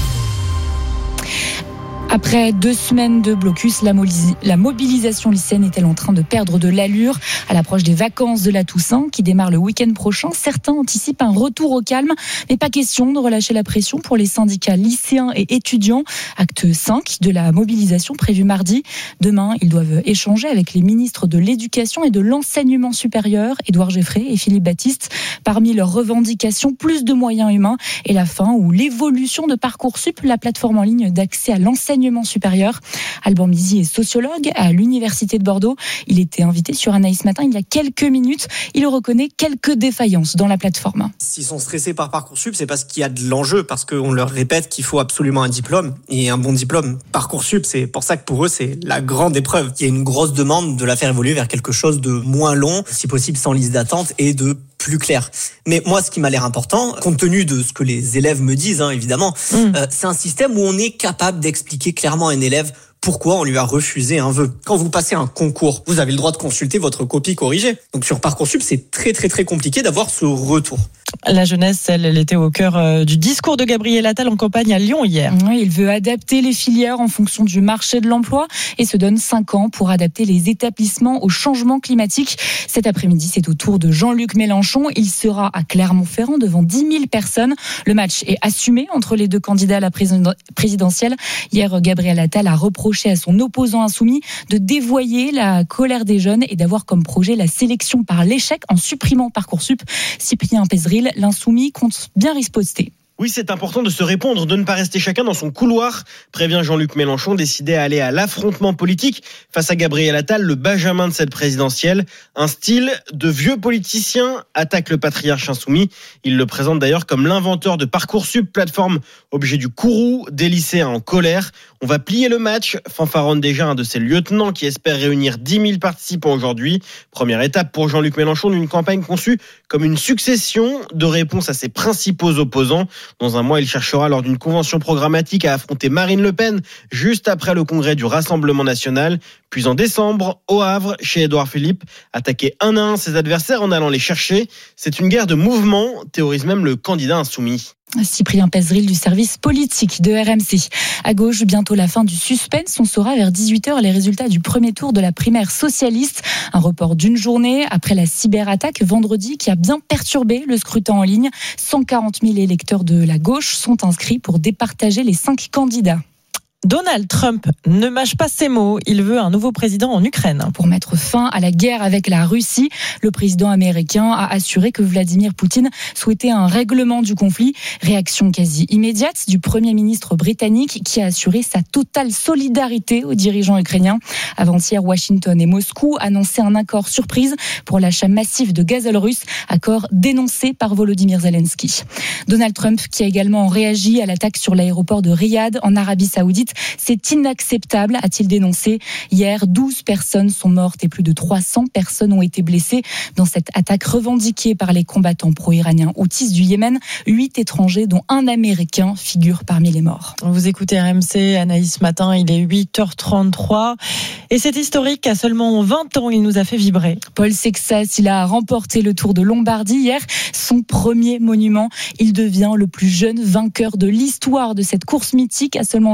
Après deux semaines de blocus, la, molis- la mobilisation lycéenne est-elle en train de perdre de l'allure à l'approche des vacances de la Toussaint qui démarrent le week-end prochain? Certains anticipent un retour au calme, mais pas question de relâcher la pression pour les syndicats lycéens et étudiants. Acte cinq de la mobilisation prévue mardi. Demain, ils doivent échanger avec les ministres de l'Éducation et de l'Enseignement supérieur, Édouard Geffray et Philippe Baptiste. Parmi leurs revendications, plus de moyens humains et la fin ou l'évolution de Parcoursup, la plateforme en ligne d'accès à l'enseignement supérieur. Alban Mizy est sociologue à l'Université de Bordeaux. Il était invité sur Anaïs Matin il y a quelques minutes. Il reconnaît quelques défaillances dans la plateforme. S'ils sont stressés par Parcoursup, c'est parce qu'il y a de l'enjeu, parce qu'on leur répète qu'il faut absolument un diplôme et un bon diplôme. Parcoursup, c'est pour ça que pour eux, c'est la grande épreuve. Il y a une grosse demande de la faire évoluer vers quelque chose de moins long, si possible sans liste d'attente et de plus clair. Mais moi, ce qui m'a l'air important, compte tenu de ce que les élèves me disent, hein, évidemment, mmh. euh, c'est un système où on est capable d'expliquer clairement à un élève pourquoi on lui a refusé un vœu. Quand vous passez un concours, vous avez le droit de consulter votre copie corrigée. Donc sur Parcoursup, c'est très très très compliqué d'avoir ce retour. La jeunesse, elle, elle était au cœur du discours de Gabriel Attal en campagne à Lyon hier. Oui, il veut adapter les filières en fonction du marché de l'emploi et se donne cinq ans pour adapter les établissements au changement climatique. Cet après-midi, c'est au tour de Jean-Luc Mélenchon. Il sera à Clermont-Ferrand devant dix mille personnes. Le match est assumé entre les deux candidats à la présidentielle. Hier, Gabriel Attal a reproché à son opposant insoumis de dévoyer la colère des jeunes et d'avoir comme projet la sélection par l'échec en supprimant Parcoursup. Cyprien Pézeril, l'insoumis, compte bien riposter. Oui, c'est important de se répondre, de ne pas rester chacun dans son couloir, prévient Jean-Luc Mélenchon, décidé à aller à l'affrontement politique face à Gabriel Attal, le benjamin de cette présidentielle. Un style de vieux politicien attaque le patriarche insoumis. Il le présente d'ailleurs comme l'inventeur de Parcoursup, plateforme objet du courroux, des lycéens en colère. On va plier le match, fanfaronne déjà un de ses lieutenants qui espère réunir dix mille participants aujourd'hui. Première étape pour Jean-Luc Mélenchon d'une campagne conçue comme une succession de réponses à ses principaux opposants. Dans un mois, il cherchera lors d'une convention programmatique à affronter Marine Le Pen juste après le congrès du Rassemblement national. Puis en décembre, au Havre, chez Édouard Philippe, attaquer un à un ses adversaires en allant les chercher. C'est une guerre de mouvement, théorise même le candidat insoumis. Cyprien Pézeril du service politique de R M C. À gauche, bientôt la fin du suspense. On saura vers dix-huit heures les résultats du premier tour de la primaire socialiste. Un report d'une journée après la cyberattaque vendredi qui a bien perturbé le scrutin en ligne. cent quarante mille électeurs de la gauche sont inscrits pour départager les cinq candidats. Donald Trump ne mâche pas ses mots. Il veut un nouveau président en Ukraine. Pour mettre fin à la guerre avec la Russie, le président américain a assuré que Vladimir Poutine souhaitait un règlement du conflit. Réaction quasi immédiate du Premier ministre britannique qui a assuré sa totale solidarité aux dirigeants ukrainiens. Avant-hier, Washington et Moscou annonçaient un accord surprise pour l'achat massif de gazole russe, accord dénoncé par Volodymyr Zelensky. Donald Trump qui a également réagi à l'attaque sur l'aéroport de Riyad en Arabie Saoudite. C'est inacceptable, a-t-il dénoncé. Hier, douze personnes sont mortes et plus de trois cents personnes ont été blessées dans cette attaque revendiquée par les combattants pro-iraniens houthis du Yémen. Huit étrangers, dont un Américain, figurent parmi les morts. Vous écoutez R M C, Anaïs Matin, il est huit heures trente-trois. Et c'est historique, à seulement vingt ans, il nous a fait vibrer. Paul Sexas, il a remporté le Tour de Lombardie hier, son premier monument. Il devient le plus jeune vainqueur de l'histoire de cette course mythique à seulement vingt ans.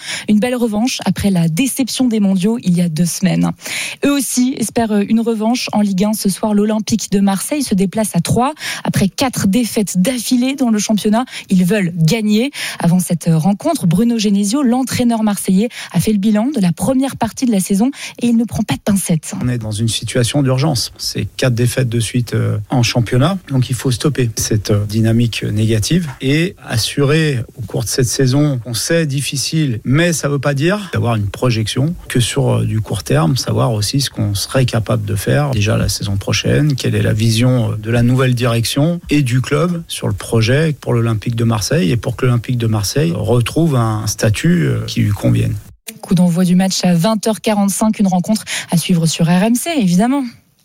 Une belle revanche après la déception des mondiaux il y a deux semaines. Eux aussi espèrent une revanche en Ligue un. Ce soir, l'Olympique de Marseille se déplace à Troyes. Après quatre défaites d'affilée dans le championnat, ils veulent gagner. Avant cette rencontre, Bruno Genesio, l'entraîneur marseillais, a fait le bilan de la première partie de la saison et il ne prend pas de pincettes. On est dans une situation d'urgence. C'est quatre défaites de suite en championnat, donc il faut stopper cette dynamique négative et assurer au cours de cette saison, on sait difficile, mais ça ne veut pas dire d'avoir une projection que sur du court terme, savoir aussi ce qu'on serait capable de faire déjà la saison prochaine, quelle est la vision de la nouvelle direction et du club sur le projet pour l'Olympique de Marseille et pour que l'Olympique de Marseille retrouve un statut qui lui convienne. Coup d'envoi du match à vingt heures quarante-cinq, une rencontre à suivre sur R M C évidemment.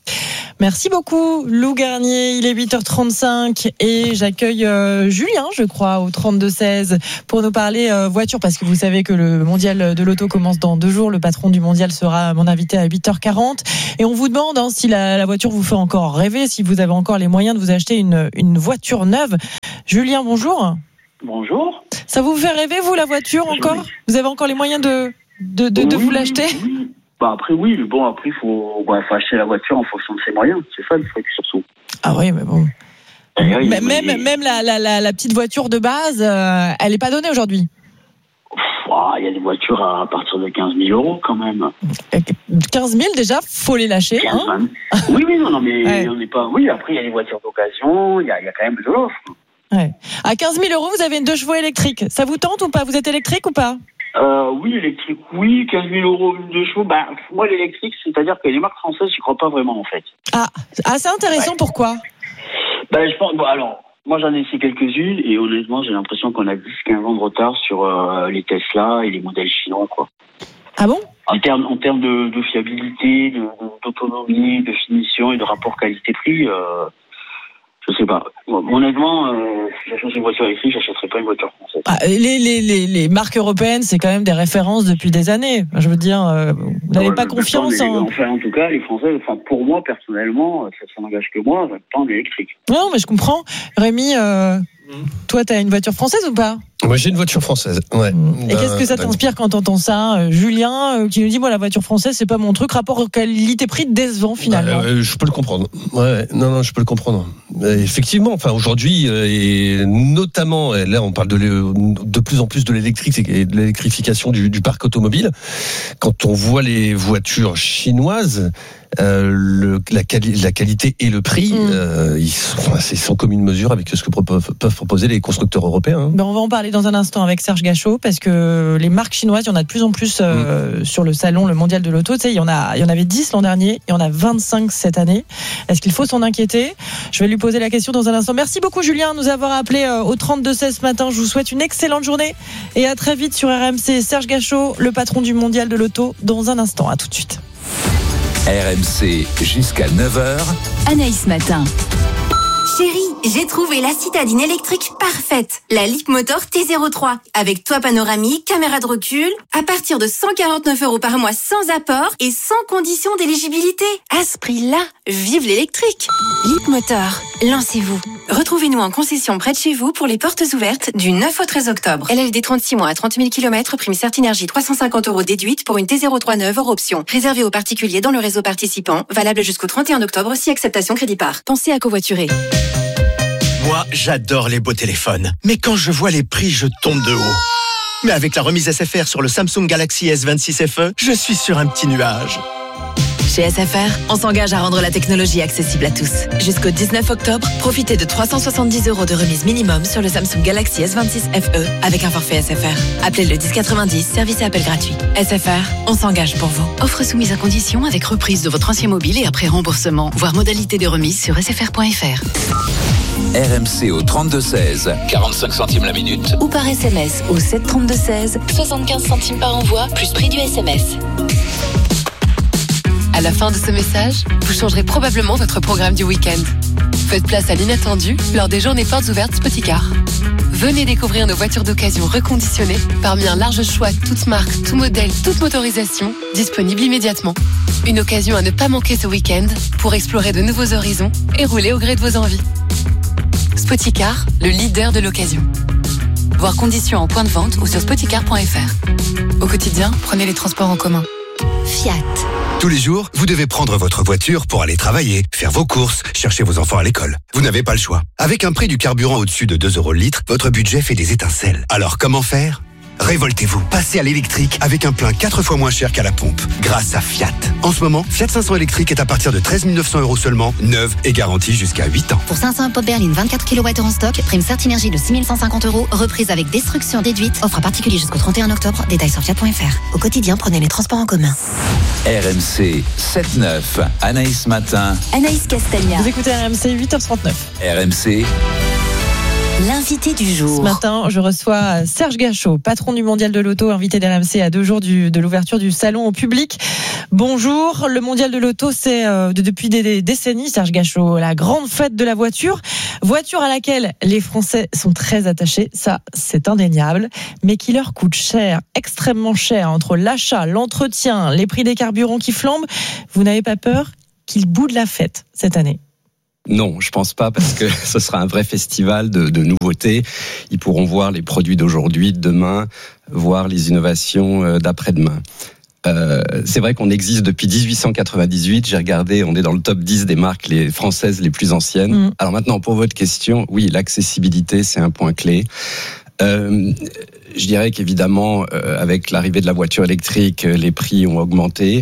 Merci beaucoup Lou Garnier, il est huit heures trente-cinq et j'accueille euh, Julien je crois au trente-deux seize pour nous parler euh, voiture parce que vous savez que le mondial de l'auto commence dans deux jours, le patron du mondial sera mon invité à huit heures quarante et on vous demande hein, si la, la voiture vous fait encore rêver, si vous avez encore les moyens de vous acheter une, une voiture neuve. Julien, bonjour. Bonjour. Ça vous fait rêver vous la voiture encore oui. Vous avez encore les moyens de, de, de, de oui, vous l'acheter oui. Bah après oui, mais bon après il faut, bah, faut acheter la voiture en fonction de ses moyens, c'est ça le truc surtout. Ah oui mais bon. Eh oui, même mais... même, même la, la, la, la petite voiture de base, euh, elle n'est pas donnée aujourd'hui. Il y a des voitures à partir de quinze mille euros quand même. quinze mille déjà, faut les lâcher. quinze, hein oui oui non non mais ouais. on n'est pas. Oui après il y a des voitures d'occasion, il y a, il y a quand même de l'offre. Ouais. À quinze mille euros vous avez une deux chevaux électrique. Ça vous tente ou pas? Vous êtes électrique ou pas? Euh, oui, électrique, oui, quinze mille euros, une de chevaux. Bah, moi, l'électrique, c'est-à-dire que les marques françaises, j'y crois pas vraiment, en fait. Ah, assez intéressant, ouais. Pourquoi? Bah, je pense, bon, alors, moi, j'en ai essayé quelques-unes, et honnêtement, j'ai l'impression qu'on a dix à quinze ans de retard sur euh, les Tesla et les modèles chinois, quoi. Ah bon? En termes, en termes de, de fiabilité, de, d'autonomie, de finition et de rapport qualité-prix, euh, je sais pas. Bon, honnêtement, euh, si j'achète une voiture électrique, j'achèterais pas une voiture française. Ah, les, les, les, les marques européennes, c'est quand même des références depuis des années. Je veux dire, euh, vous n'avez pas confiance en... Enfin, en tout cas, les Françaises, enfin, pour moi, personnellement, ça, ça n'engage que moi, j'aime pas l'électrique. Non, mais je comprends. Rémi, euh, toi, t'as une voiture française ou pas? Moi, j'ai une voiture française. Ouais. Et qu'est-ce que ça t'inspire quand t'entends ça, euh, Julien, euh, qui nous dit moi la voiture française c'est pas mon truc, rapport qualité-prix décevant finalement. Euh, je peux le comprendre. Ouais, non, non, je peux le comprendre. Euh, effectivement, enfin aujourd'hui euh, et notamment là on parle de, de plus en plus de l'électrique et de l'électrification du, du parc automobile. Quand on voit les voitures chinoises. Euh, le, la, quali- la qualité et le prix, mmh. euh, ils sont, c'est sans commune mesure avec ce que pro- peuvent proposer les constructeurs européens. Hein. Ben on va en parler dans un instant avec Serge Gachot parce que les marques chinoises, il y en a de plus en plus euh, mmh. sur le salon, le mondial de l'auto. Tu sais, il y en a, il y en avait dix l'an dernier, il y en a vingt-cinq cette année. Est-ce qu'il faut s'en inquiéter? Je vais lui poser la question dans un instant. Merci beaucoup Julien de nous avoir appelé euh, au trente-deux seize ce matin. Je vous souhaite une excellente journée et à très vite sur R M C. Serge Gachot, le patron du mondial de l'auto, dans un instant. À tout de suite. R M C jusqu'à neuf heures. Anaïs Matin. Chérie, j'ai trouvé la citadine électrique parfaite. La Leapmotor T zéro trois. Avec toit panoramique, caméra de recul. À partir de cent quarante-neuf euros par mois sans apport et sans condition d'éligibilité. À ce prix-là, vive l'électrique. Leapmotor, lancez-vous. Retrouvez-nous en concession près de chez vous pour les portes ouvertes du neuf au treize octobre. L L D trente-six mois à trente mille kilomètres, prime Certinergie trois cent cinquante euros déduite pour une T zéro trois neuve hors option. Réservé aux particuliers dans le réseau participant. Valable jusqu'au trente et un octobre si acceptation crédit par. Pensez à covoiturer. Moi, j'adore les beaux téléphones. Mais quand je vois les prix, je tombe de haut. Mais avec la remise S F R sur le Samsung Galaxy S vingt-six F E, je suis sur un petit nuage. Chez S F R, on s'engage à rendre la technologie accessible à tous. Jusqu'au dix-neuf octobre, profitez de trois cent soixante-dix euros de remise minimum sur le Samsung Galaxy S vingt-six F E avec un forfait S F R. Appelez le dix quatre-vingt-dix, service et appel gratuit. S F R, on s'engage pour vous. Offre soumise à condition avec reprise de votre ancien mobile et après remboursement. Voir modalité de remise sur s f r point f r. R M C au trente-deux seize, quarante-cinq centimes la minute. Ou par S M S au sept trente-deux seize, soixante-quinze centimes par envoi, plus prix du S M S. À la fin de ce message, vous changerez probablement votre programme du week-end. Faites place à l'inattendu lors des journées portes ouvertes Spoticar. Venez découvrir nos voitures d'occasion reconditionnées parmi un large choix, toutes marques, tout modèle, toute motorisation, disponibles immédiatement. Une occasion à ne pas manquer ce week-end pour explorer de nouveaux horizons et rouler au gré de vos envies. Spoticar, le leader de l'occasion. Voir conditions en point de vente ou sur spoticar point f r. Au quotidien, prenez les transports en commun. Fiat. Tous les jours, vous devez prendre votre voiture pour aller travailler, faire vos courses, chercher vos enfants à l'école. Vous n'avez pas le choix. Avec un prix du carburant au-dessus de deux euros le litre, votre budget fait des étincelles. Alors comment faire ? Révoltez-vous, passez à l'électrique avec un plein quatre fois moins cher qu'à la pompe, grâce à Fiat. En ce moment, Fiat cinq cents électrique est à partir de treize mille neuf cents euros seulement, neuve et garantie jusqu'à huit ans. Pour cinq cents pop berline vingt-quatre kilowattheures en stock, prime Certinergie de six mille cent cinquante euros, reprise avec destruction déduite, offre à particulier jusqu'au trente et un octobre, détails sur fiat point f r. Au quotidien, prenez les transports en commun. R M C sept neuf, Anaïs Matin. Anaïs Castagna. Vous écoutez R M C huit heures trente-neuf. R M C. L'invité du jour. Ce matin, je reçois Serge Gachot, patron du Mondial de l'Auto, invité d'R M C à deux jours du, de l'ouverture du salon au public. Bonjour, le Mondial de l'Auto, c'est euh, de, depuis des, des décennies, Serge Gachot, la grande fête de la voiture. Voiture à laquelle les Français sont très attachés, ça c'est indéniable, mais qui leur coûte cher, extrêmement cher, entre l'achat, l'entretien, les prix des carburants qui flambent. Vous n'avez pas peur qu'il boude la fête cette année ? Non, je pense pas, parce que ce sera un vrai festival de, de nouveautés. Ils pourront voir les produits d'aujourd'hui, de demain, voir les innovations d'après-demain. Euh, c'est vrai qu'on existe depuis dix-huit cent quatre-vingt-dix-huit. J'ai regardé, on est dans le top dix des marques les françaises les plus anciennes. Mmh. Alors maintenant, pour votre question, oui, l'accessibilité, c'est un point clé. Euh, je dirais qu'évidemment, euh, avec l'arrivée de la voiture électrique, les prix ont augmenté.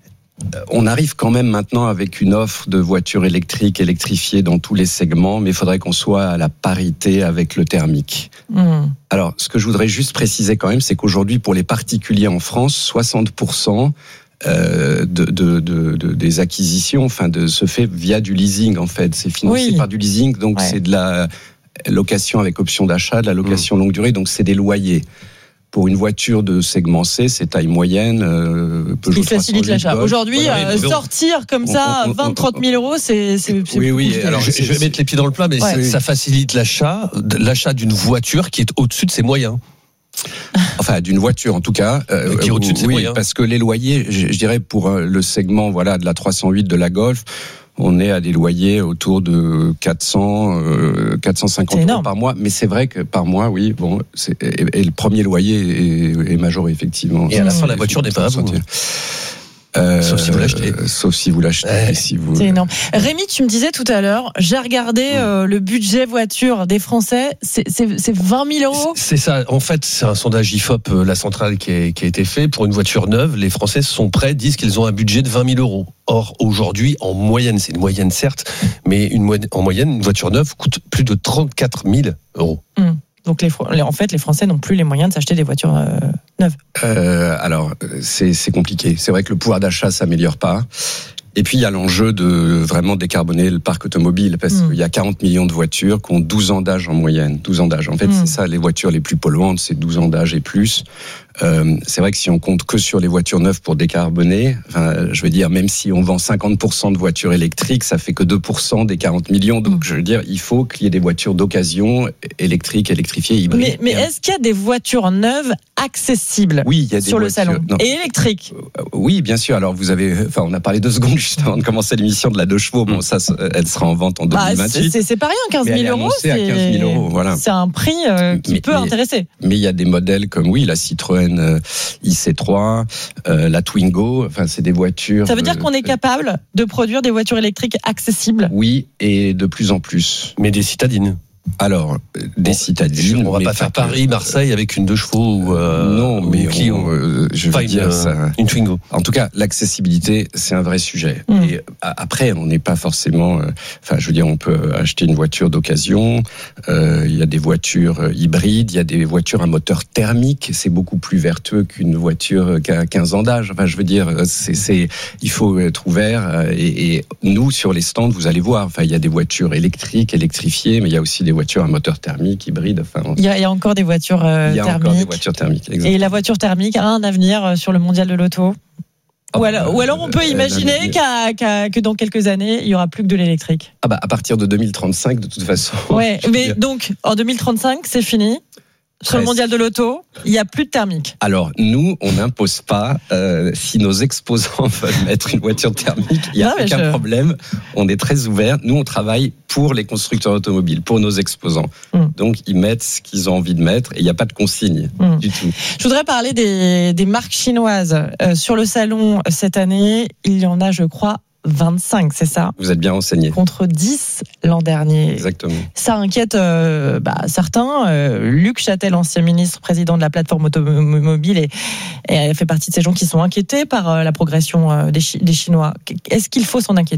On arrive quand même maintenant avec une offre de voitures électriques, électrifiées dans tous les segments, mais il faudrait qu'on soit à la parité avec le thermique. Mmh. Alors, ce que je voudrais juste préciser quand même, c'est qu'aujourd'hui, pour les particuliers en France, soixante pour cent euh, de, de, de, de, des acquisitions, enfin, de, se fait via du leasing, en fait. C'est financé oui. par du leasing, donc ouais. c'est de la location avec option d'achat, de la location mmh. longue durée, donc c'est des loyers. Pour une voiture de segment C, c'est taille moyenne. Euh, Peugeot qui facilite l'achat. Aujourd'hui, voilà, euh, sortir comme on, ça, vingt à trente mille euros, c'est, c'est, c'est oui, oui. Alors, je, je vais mettre les pieds dans le plat, mais ouais. ça facilite l'achat, l'achat d'une voiture qui est au-dessus de ses moyens. Enfin, d'une voiture en tout cas, euh, qui est au-dessus de ses oui, moyens. Parce que les loyers, je, je dirais pour le segment, voilà, de la trois cent huit de la Golf. On est à des loyers autour de quatre cents, euh, quatre cent cinquante euros par mois. Mais c'est vrai que par mois, oui, bon, c'est, et, et le premier loyer est, est majoré, effectivement. Et à la fin, la voiture n'est pas à vous. Euh, sauf si vous l'achetez. Euh, sauf si vous l'achetez. Ouais, si vous... C'est énorme. Rémi, tu me disais tout à l'heure, j'ai regardé euh, le budget voiture des Français, c'est, c'est, c'est vingt mille euros. C'est ça. En fait, c'est un sondage I F O P, la centrale qui, est, qui a été fait. Pour une voiture neuve, les Français sont prêts, disent qu'ils ont un budget de vingt mille euros. Or, aujourd'hui, en moyenne, c'est une moyenne certes, mais une mo- en moyenne, une voiture neuve coûte plus de trente-quatre mille euros. Mmh. Donc, les, en fait, les Français n'ont plus les moyens de s'acheter des voitures euh, neuves. Euh, alors, c'est, c'est compliqué. C'est vrai que le pouvoir d'achat s'améliore pas. Et puis, il y a l'enjeu de vraiment décarboner le parc automobile, parce mmh. qu'il y a quarante millions de voitures qui ont douze ans d'âge en moyenne. douze ans d'âge. En fait, mmh. c'est ça, les voitures les plus polluantes, c'est douze ans d'âge et plus. Euh, c'est vrai que si on compte que sur les voitures neuves pour décarboner, enfin, je veux dire, même si on vend cinquante pour cent de voitures électriques, ça fait que deux pour cent des quarante millions. Donc, je veux dire, il faut qu'il y ait des voitures d'occasion électriques, électrifiées, hybrides. Mais, mais est-ce qu'il y a des voitures neuves accessibles oui, il y a des sur voitures, le salon non. et électriques? Oui, bien sûr. Alors, vous avez, enfin, on a parlé deux secondes juste avant de commencer l'émission de la deux chevaux. Bon, ça, elle sera en vente en deux mille vingt-huit. Bah, c'est, c'est pas rien, quinze mille euros. C'est... À quinze mille euros, voilà. C'est un prix euh, qui mais, peut mais, intéresser. Mais il y a des modèles comme, oui, la Citroën euh, I C trois, euh, la Twingo, enfin, c'est des voitures. Ça veut dire qu'on est capable de produire des voitures électriques accessibles? Oui, et de plus en plus. Mais des citadines. Alors, des bon, citadines. On va pas faire Paris, que... Marseille avec une deux chevaux ou euh, non, mais Clio. Euh, je pas veux une, dire ça. Une Twingo. En tout cas, l'accessibilité, c'est un vrai sujet. Mmh. Et après, on n'est pas forcément. Enfin, euh, je veux dire, on peut acheter une voiture d'occasion. Euh, il y a des voitures hybrides, il y a des voitures à moteur thermique. C'est beaucoup plus vertueux qu'une voiture qui a quinze ans d'âge. Enfin, je veux dire, c'est, c'est, il faut être ouvert. Et, et nous, sur les stands, vous allez voir. Enfin, il y a des voitures électriques, électrifiées, mais il y a aussi des voitures à moteur thermique, hybride. Enfin, il y a, il y a encore des voitures euh, il y a thermiques. Encore des voitures thermiques. Exactement. Et la voiture thermique a un avenir sur le mondial de l'auto. Ou alors, ou alors on peut imaginer qu'à, qu'à, que dans quelques années, il y aura plus que de l'électrique. Ah bah à partir de deux mille trente-cinq, de toute façon. Ouais, mais dire. Donc en deux mille trente-cinq, c'est fini. sur le mondial de l'auto, il n'y a plus de thermique. Alors, nous, on n'impose pas. Euh, si nos exposants veulent mettre une voiture thermique, il n'y a non, aucun je... problème. On est très ouvert. Nous, on travaille pour les constructeurs automobiles, pour nos exposants. Mm. Donc, ils mettent ce qu'ils ont envie de mettre et il n'y a pas de consigne mm. du tout. Je voudrais parler des, des marques chinoises. Euh, sur le salon, cette année, il y en a, je crois, vingt-cinq, c'est ça ? Vous êtes bien renseigné. Contre dix l'an dernier. Exactement. Ça inquiète euh, bah, certains. Euh, Luc Châtel, ancien ministre, président de la plateforme automobile, et, et fait partie de ces gens qui sont inquiétés par euh, la progression euh, des, Chi- des Chinois. Est-ce qu'il faut s'en inquiéter ?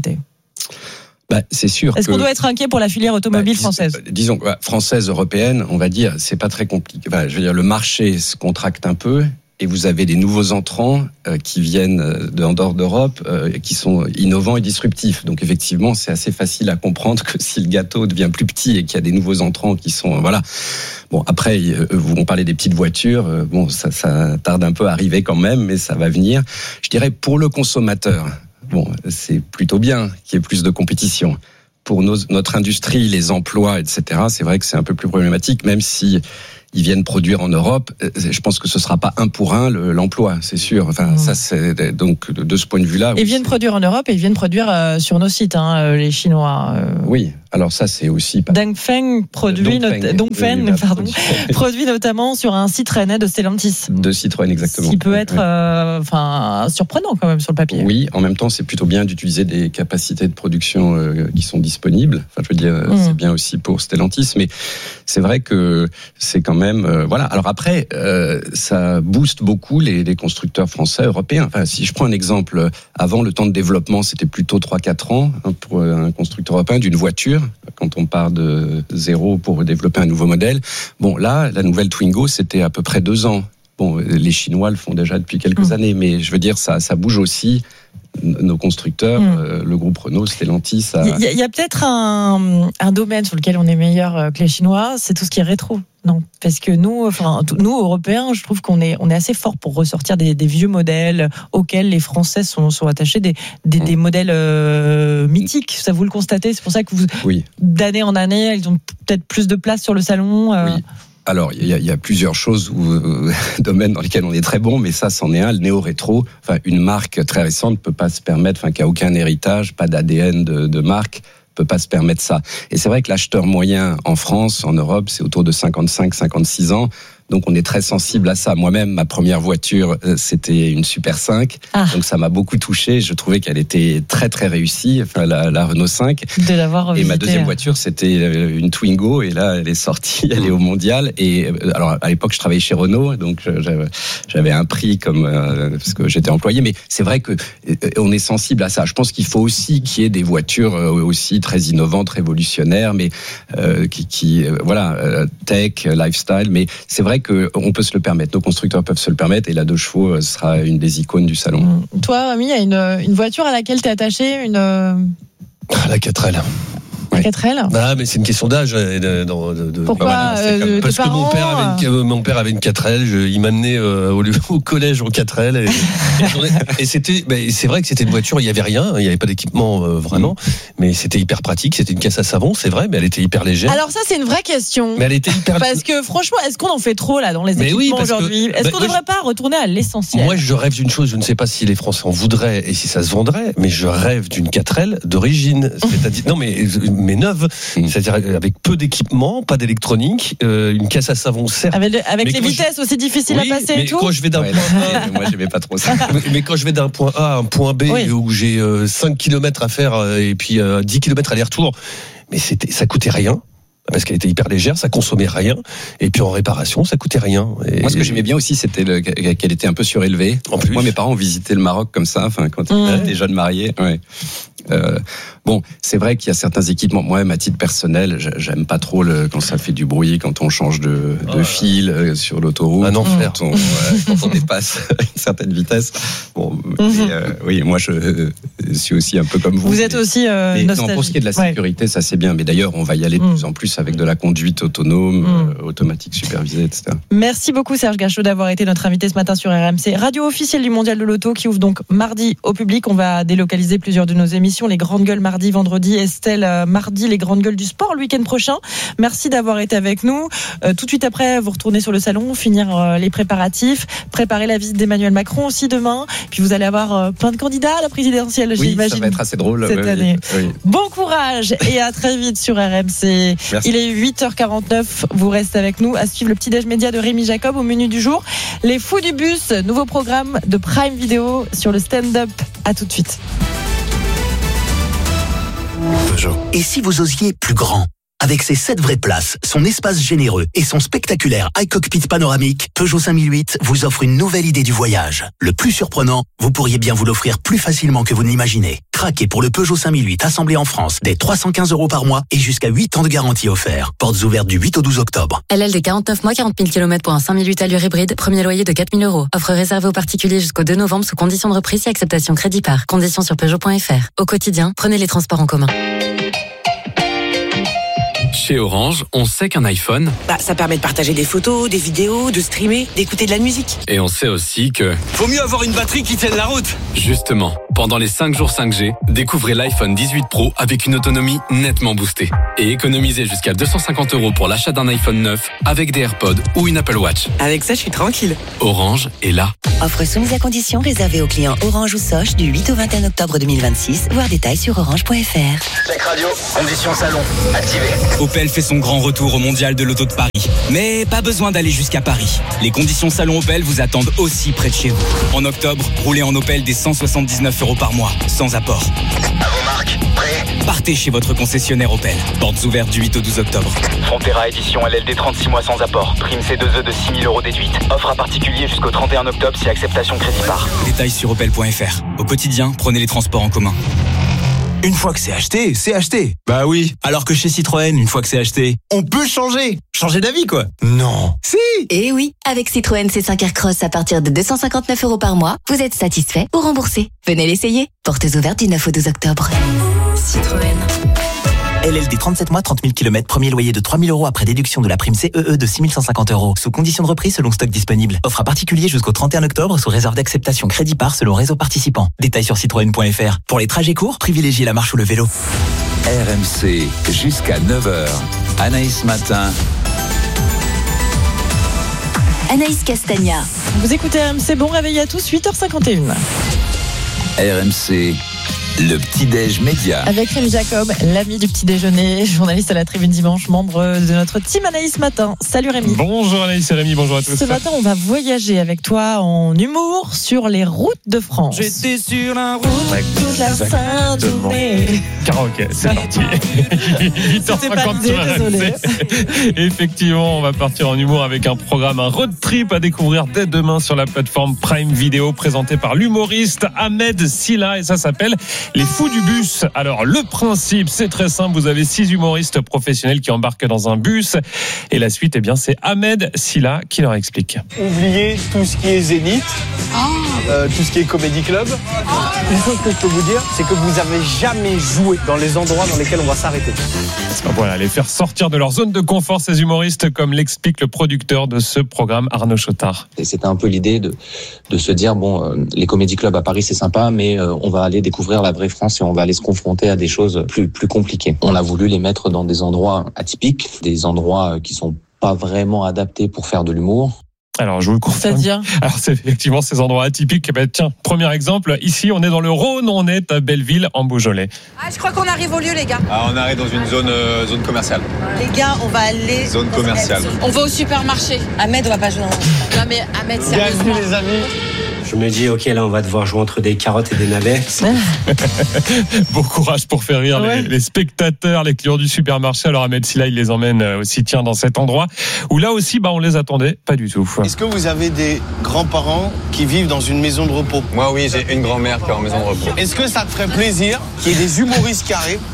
Bah, c'est sûr. Est-ce que... qu'on doit être inquiet pour la filière automobile bah, dis... française ? Disons, bah, française, européenne, on va dire, c'est pas très compliqué. Bah, je veux dire, le marché se contracte un peu. Et vous avez des nouveaux entrants euh, qui viennent d'en dehors d'Europe, euh, qui sont innovants et disruptifs. Donc effectivement, c'est assez facile à comprendre que si le gâteau devient plus petit et qu'il y a des nouveaux entrants qui sont... Euh, voilà. Bon, après, euh, vous on parlait des petites voitures. Euh, bon, ça, ça tarde un peu à arriver quand même, mais ça va venir. Je dirais, pour le consommateur, bon, c'est plutôt bien qu'il y ait plus de compétition. Pour nos, notre industrie, les emplois, et cetera, c'est vrai que c'est un peu plus problématique, même si... ils viennent produire en Europe. Je pense que ce sera pas un pour un le, l'emploi, c'est sûr. Enfin, mmh. ça, c'est donc de ce point de vue-là. Ils viennent produire en Europe et ils viennent produire euh, sur nos sites, hein, les Chinois. Euh... Oui. Alors ça, c'est aussi... Dongfeng produit, Dongfeng, not... Dongfeng, oui, pardon, produit notamment sur un site rennais de Stellantis. De Citroën, exactement. Ce qui peut être euh, enfin, surprenant quand même sur le papier. Oui, en même temps, c'est plutôt bien d'utiliser des capacités de production euh, qui sont disponibles. Enfin, je veux dire, mmh. c'est bien aussi pour Stellantis, mais c'est vrai que c'est quand même... Euh, voilà. Alors après, euh, ça booste beaucoup les, les constructeurs français, européens. Enfin, si je prends un exemple, avant, le temps de développement, c'était plutôt trois à quatre ans hein, pour un constructeur européen d'une voiture. Quand on part de zéro pour développer un nouveau modèle. Bon, là, la nouvelle Twingo, c'était à peu près deux ans. Bon, les Chinois le font déjà depuis quelques mmh. années, mais je veux dire, ça, ça bouge aussi. Nos constructeurs, mmh. euh, le groupe Renault, Stellantis. Ça... Il y a, il y a peut-être un, un domaine sur lequel on est meilleur que les Chinois, c'est tout ce qui est rétro. Non, parce que nous, enfin, nous Européens, je trouve qu'on est, on est assez fort pour ressortir des, des vieux modèles auxquels les Français sont, sont attachés, des, des, mmh. des modèles euh, mythiques. Ça, vous le constatez. C'est pour ça que vous, oui. d'année en année, ils ont peut-être plus de place sur le salon. Euh... Oui. Alors, il y, y a plusieurs choses, où, euh, domaines dans lesquels on est très bon, mais ça, c'en est un. Le néo-rétro, enfin, une marque très récente ne peut pas se permettre, enfin, qui a aucun héritage, pas d'A D N de, de marque, peut pas se permettre ça. Et c'est vrai que l'acheteur moyen en France, en Europe, c'est autour de cinquante-cinq à cinquante-six ans. Donc on est très sensible à ça. Moi-même, ma première voiture, c'était une Super cinq. Ah. Donc ça m'a beaucoup touché. Je trouvais qu'elle était très très réussie, enfin la, la Renault cinq. De l'avoir Et visité. ma deuxième voiture, c'était une Twingo. Et là, elle est sortie, elle est au mondial. Et alors à l'époque, je travaillais chez Renault, donc j'avais, j'avais un prix comme euh, parce que j'étais employé. Mais c'est vrai que on est sensible à ça. Je pense qu'il faut aussi qu'il y ait des voitures aussi très innovantes, révolutionnaires, mais euh, qui, qui voilà, tech, lifestyle. Mais c'est vrai qu'on peut se le permettre, nos constructeurs peuvent se le permettre, et la deux chevaux sera une des icônes du salon. Toi, Ami, il y a une, une voiture à laquelle tu es attaché, une... La quatre L. La quatre L. Ah, mais c'est une question d'âge. De, de, de, Pourquoi voilà, euh, Parce que parents, mon père, avait une, mon père avait une quatre L, je, il m'amenait euh, au, au collège en quatre L. Et, et, et c'était, bah, c'est vrai que c'était une voiture, il n'y avait rien, il n'y avait pas d'équipement euh, vraiment, mmh. mais c'était hyper pratique, c'était une caisse à savon, c'est vrai, mais elle était hyper légère. Alors ça, c'est une vraie question. Mais elle était hyper... Parce que franchement, est-ce qu'on en fait trop là dans les mais équipements oui, aujourd'hui que, Est-ce bah, qu'on ne devrait je... pas retourner à l'essentiel? Moi, je rêve d'une chose, je ne sais pas si les Français en voudraient et si ça se vendrait, mais je rêve d'une quatre L d'origine, c'est-à-dire, non mais, mais neuve. C'est-à-dire avec peu d'équipement, pas d'électronique, euh, une caisse à savon certes. Avec, avec les vitesses je... aussi difficiles oui, à passer mais et tout. Quand je vais d'un ouais, point A, moi j'aimais pas trop ça. Mais quand je vais d'un point A à un point B oui. où j'ai euh, cinq kilomètres à faire euh, et puis euh, dix kilomètres aller-retour, mais c'était, ça coûtait rien. Parce qu'elle était hyper légère, ça consommait rien, et puis en réparation, ça coûtait rien. Et... Moi, ce que j'aimais bien aussi, c'était le, qu'elle était un peu surélevée. En plus. Moi, mes parents ont visité le Maroc comme ça, enfin, quand ils étaient mmh. jeunes mariés. Ouais. Euh, bon, c'est vrai qu'il y a certains équipements. Moi, à titre personnel, j'aime pas trop le, quand ça fait du bruit, quand on change de, de oh, fil euh, sur l'autoroute. Un enfer. Quand on, euh, quand on dépasse une certaine vitesse. Bon, mmh. mais, euh, oui, moi, je euh, suis aussi un peu comme vous. Vous mais, êtes aussi euh, mais, nostalgique. Non, pour ce qui est de la sécurité, ouais. ça c'est bien. Mais d'ailleurs, on va y aller de mmh. plus en plus avec de la conduite autonome, mmh. euh, automatique supervisée, et cetera. Merci beaucoup Serge Gachot d'avoir été notre invité ce matin sur R M C. Radio officielle du Mondial de l'Auto qui ouvre donc mardi au public. On va délocaliser plusieurs de nos émissions. Les grandes gueules mardi, vendredi. Estelle, euh, mardi, les grandes gueules du sport le week-end prochain. Merci d'avoir été avec nous. Euh, tout de suite après, vous retournez sur le salon, finir euh, les préparatifs, préparer la visite d'Emmanuel Macron aussi demain. Puis vous allez avoir euh, plein de candidats à la présidentielle, Oui, j'imagine. ça va être assez drôle cette oui, année. oui. Bon courage et à très vite sur R M C. Merci. Il est huit heures quarante-neuf. Vous restez avec nous à suivre le petit-déj média de Rémi Jacob au menu du jour. Les fous du bus, nouveau programme de Prime Video sur le stand-up. À tout de suite. Peugeot. Et si vous osiez plus grand? Avec ses sept vraies places, son espace généreux et son spectaculaire iCockpit panoramique, Peugeot cinq mille huit vous offre une nouvelle idée du voyage. Le plus surprenant, vous pourriez bien vous l'offrir plus facilement que vous ne l'imaginez. Craquez pour le Peugeot cinq mille huit assemblé en France dès trois cent quinze euros par mois et jusqu'à huit ans de garantie offert. Portes ouvertes du huit au douze octobre. L L D quarante-neuf mois, quarante mille kilomètres pour un cinq mille huit allure hybride, premier loyer de quatre mille euros. Offre réservée aux particuliers jusqu'au deux novembre sous condition de reprise et acceptation crédit par. Conditions sur Peugeot point F R. Au quotidien, prenez les transports en commun. Chez Orange, on sait qu'un iPhone, bah, ça permet de partager des photos, des vidéos, de streamer, d'écouter de la musique. et on sait aussi que... Faut mieux avoir une batterie qui tienne la route. Justement, pendant les cinq jours cinq G, découvrez l'iPhone dix-huit Pro avec une autonomie nettement boostée. Et économisez jusqu'à deux cent cinquante euros pour l'achat d'un iPhone neuf avec des AirPods ou une Apple Watch. Avec ça, je suis tranquille. Orange est là. Offre soumise à condition réservée aux clients Orange ou Soch du huit au vingt et un octobre deux mille vingt-six. Voir détails sur orange point F R. Check radio, conditions salon, activé. Opel fait son grand retour au Mondial de l'Auto de Paris. Mais pas besoin d'aller jusqu'à Paris. Les conditions salon Opel vous attendent aussi près de chez vous. En octobre, roulez en Opel des cent soixante-dix-neuf euros par mois, sans apport. À vos marques, prêt? Partez chez votre concessionnaire Opel. Portes ouvertes du huit au douze octobre. Frontera édition L L D trente-six mois sans apport. Prime C deux E de six mille euros déduite. Offre à particulier jusqu'au trente et un octobre si acceptation crédit par. Détails sur opel point F R. Au quotidien, prenez les transports en commun. Une fois que c'est acheté, c'est acheté. Bah oui. Alors que chez Citroën, une fois que c'est acheté, on peut changer. Changer d'avis, quoi. Non. Si. Et oui, avec Citroën C cinq Aircross à partir de deux cent cinquante-neuf euros par mois, vous êtes satisfait ou remboursé. Venez l'essayer. Portes ouvertes du neuf au douze octobre. Citroën. L L D trente-sept mois, trente mille kilomètres, premier loyer de trois mille euros après déduction de la prime C E E de six mille cent cinquante euros. Sous condition de reprise selon stock disponible. Offre à particulier jusqu'au trente et un octobre sous réserve d'acceptation crédit par selon réseau participant. Détails sur citroën point F R. Pour les trajets courts, privilégiez la marche ou le vélo. R M C jusqu'à neuf heures. Anaïs Matin. Anaïs Castagna. Vous écoutez R M C, bon réveil à tous, huit heures cinquante et une. R M C, le petit-déj média. Avec Rémi Jacob, l'ami du petit déjeuner, journaliste à la Tribune Dimanche, membre de notre team Anaïs Matin. Salut Rémi. Bonjour Anaïs et Rémi, bonjour à tous. Ce matin, on va voyager avec toi en humour sur les routes de France. J'étais sur la route toute la sainte journée. Karaoké, c'est parti. huit heures cinquante sur R M C. Effectivement, on va partir en humour avec un programme, un road trip à découvrir dès demain sur la plateforme Prime Video, présenté par l'humoriste Ahmed Silla, et ça s'appelle Les Fous du Bus. Alors, le principe, c'est très simple. Vous avez six humoristes professionnels qui embarquent dans un bus. Et la suite, eh bien, c'est Ahmed Silla qui leur explique. Oubliez tout ce qui est Zénith, euh, tout ce qui est Comedy Club. Une chose que je peux vous dire, c'est que vous n'avez jamais joué dans les endroits dans lesquels on va s'arrêter. Voilà, les faire sortir de leur zone de confort, ces humoristes, comme l'explique le producteur de ce programme, Arnaud Chotard. Et c'était un peu l'idée de, de se dire, bon, euh, les Comedy Club à Paris, c'est sympa, mais euh, on va aller découvrir la vraie France et on va aller se confronter à des choses plus, plus compliquées. On a voulu les mettre dans des endroits atypiques, des endroits qui sont pas vraiment adaptés pour faire de l'humour. Alors, je vous confirme. C'est-à-dire ? Alors, c'est effectivement ces endroits atypiques. Eh ben, tiens, premier exemple. Ici, on est dans le Rhône, on est à Belleville, en Beaujolais. Ah, je crois qu'on arrive au lieu, les gars. Ah, on arrive dans une zone, euh, zone commerciale. Les gars, on va aller. Zone commerciale. On va au supermarché. Ahmed, on va pas jouer. Non, mais Ahmed, sérieusement. Bienvenue, les amis. Je me dis, ok, là, on va devoir jouer entre des carottes et des navets. Bon courage pour faire rire ouais. les, les spectateurs, les clients du supermarché. Alors, Ahmed Silla, il les emmène aussi, tiens, dans cet endroit où là aussi, bah, on les attendait pas du tout. Est-ce que vous avez des grands-parents qui vivent dans une maison de repos ? Moi, oui, j'ai une grand-mère qui est en maison de repos. Est-ce que ça te ferait plaisir qu'il y ait des humoristes qui arrivent ?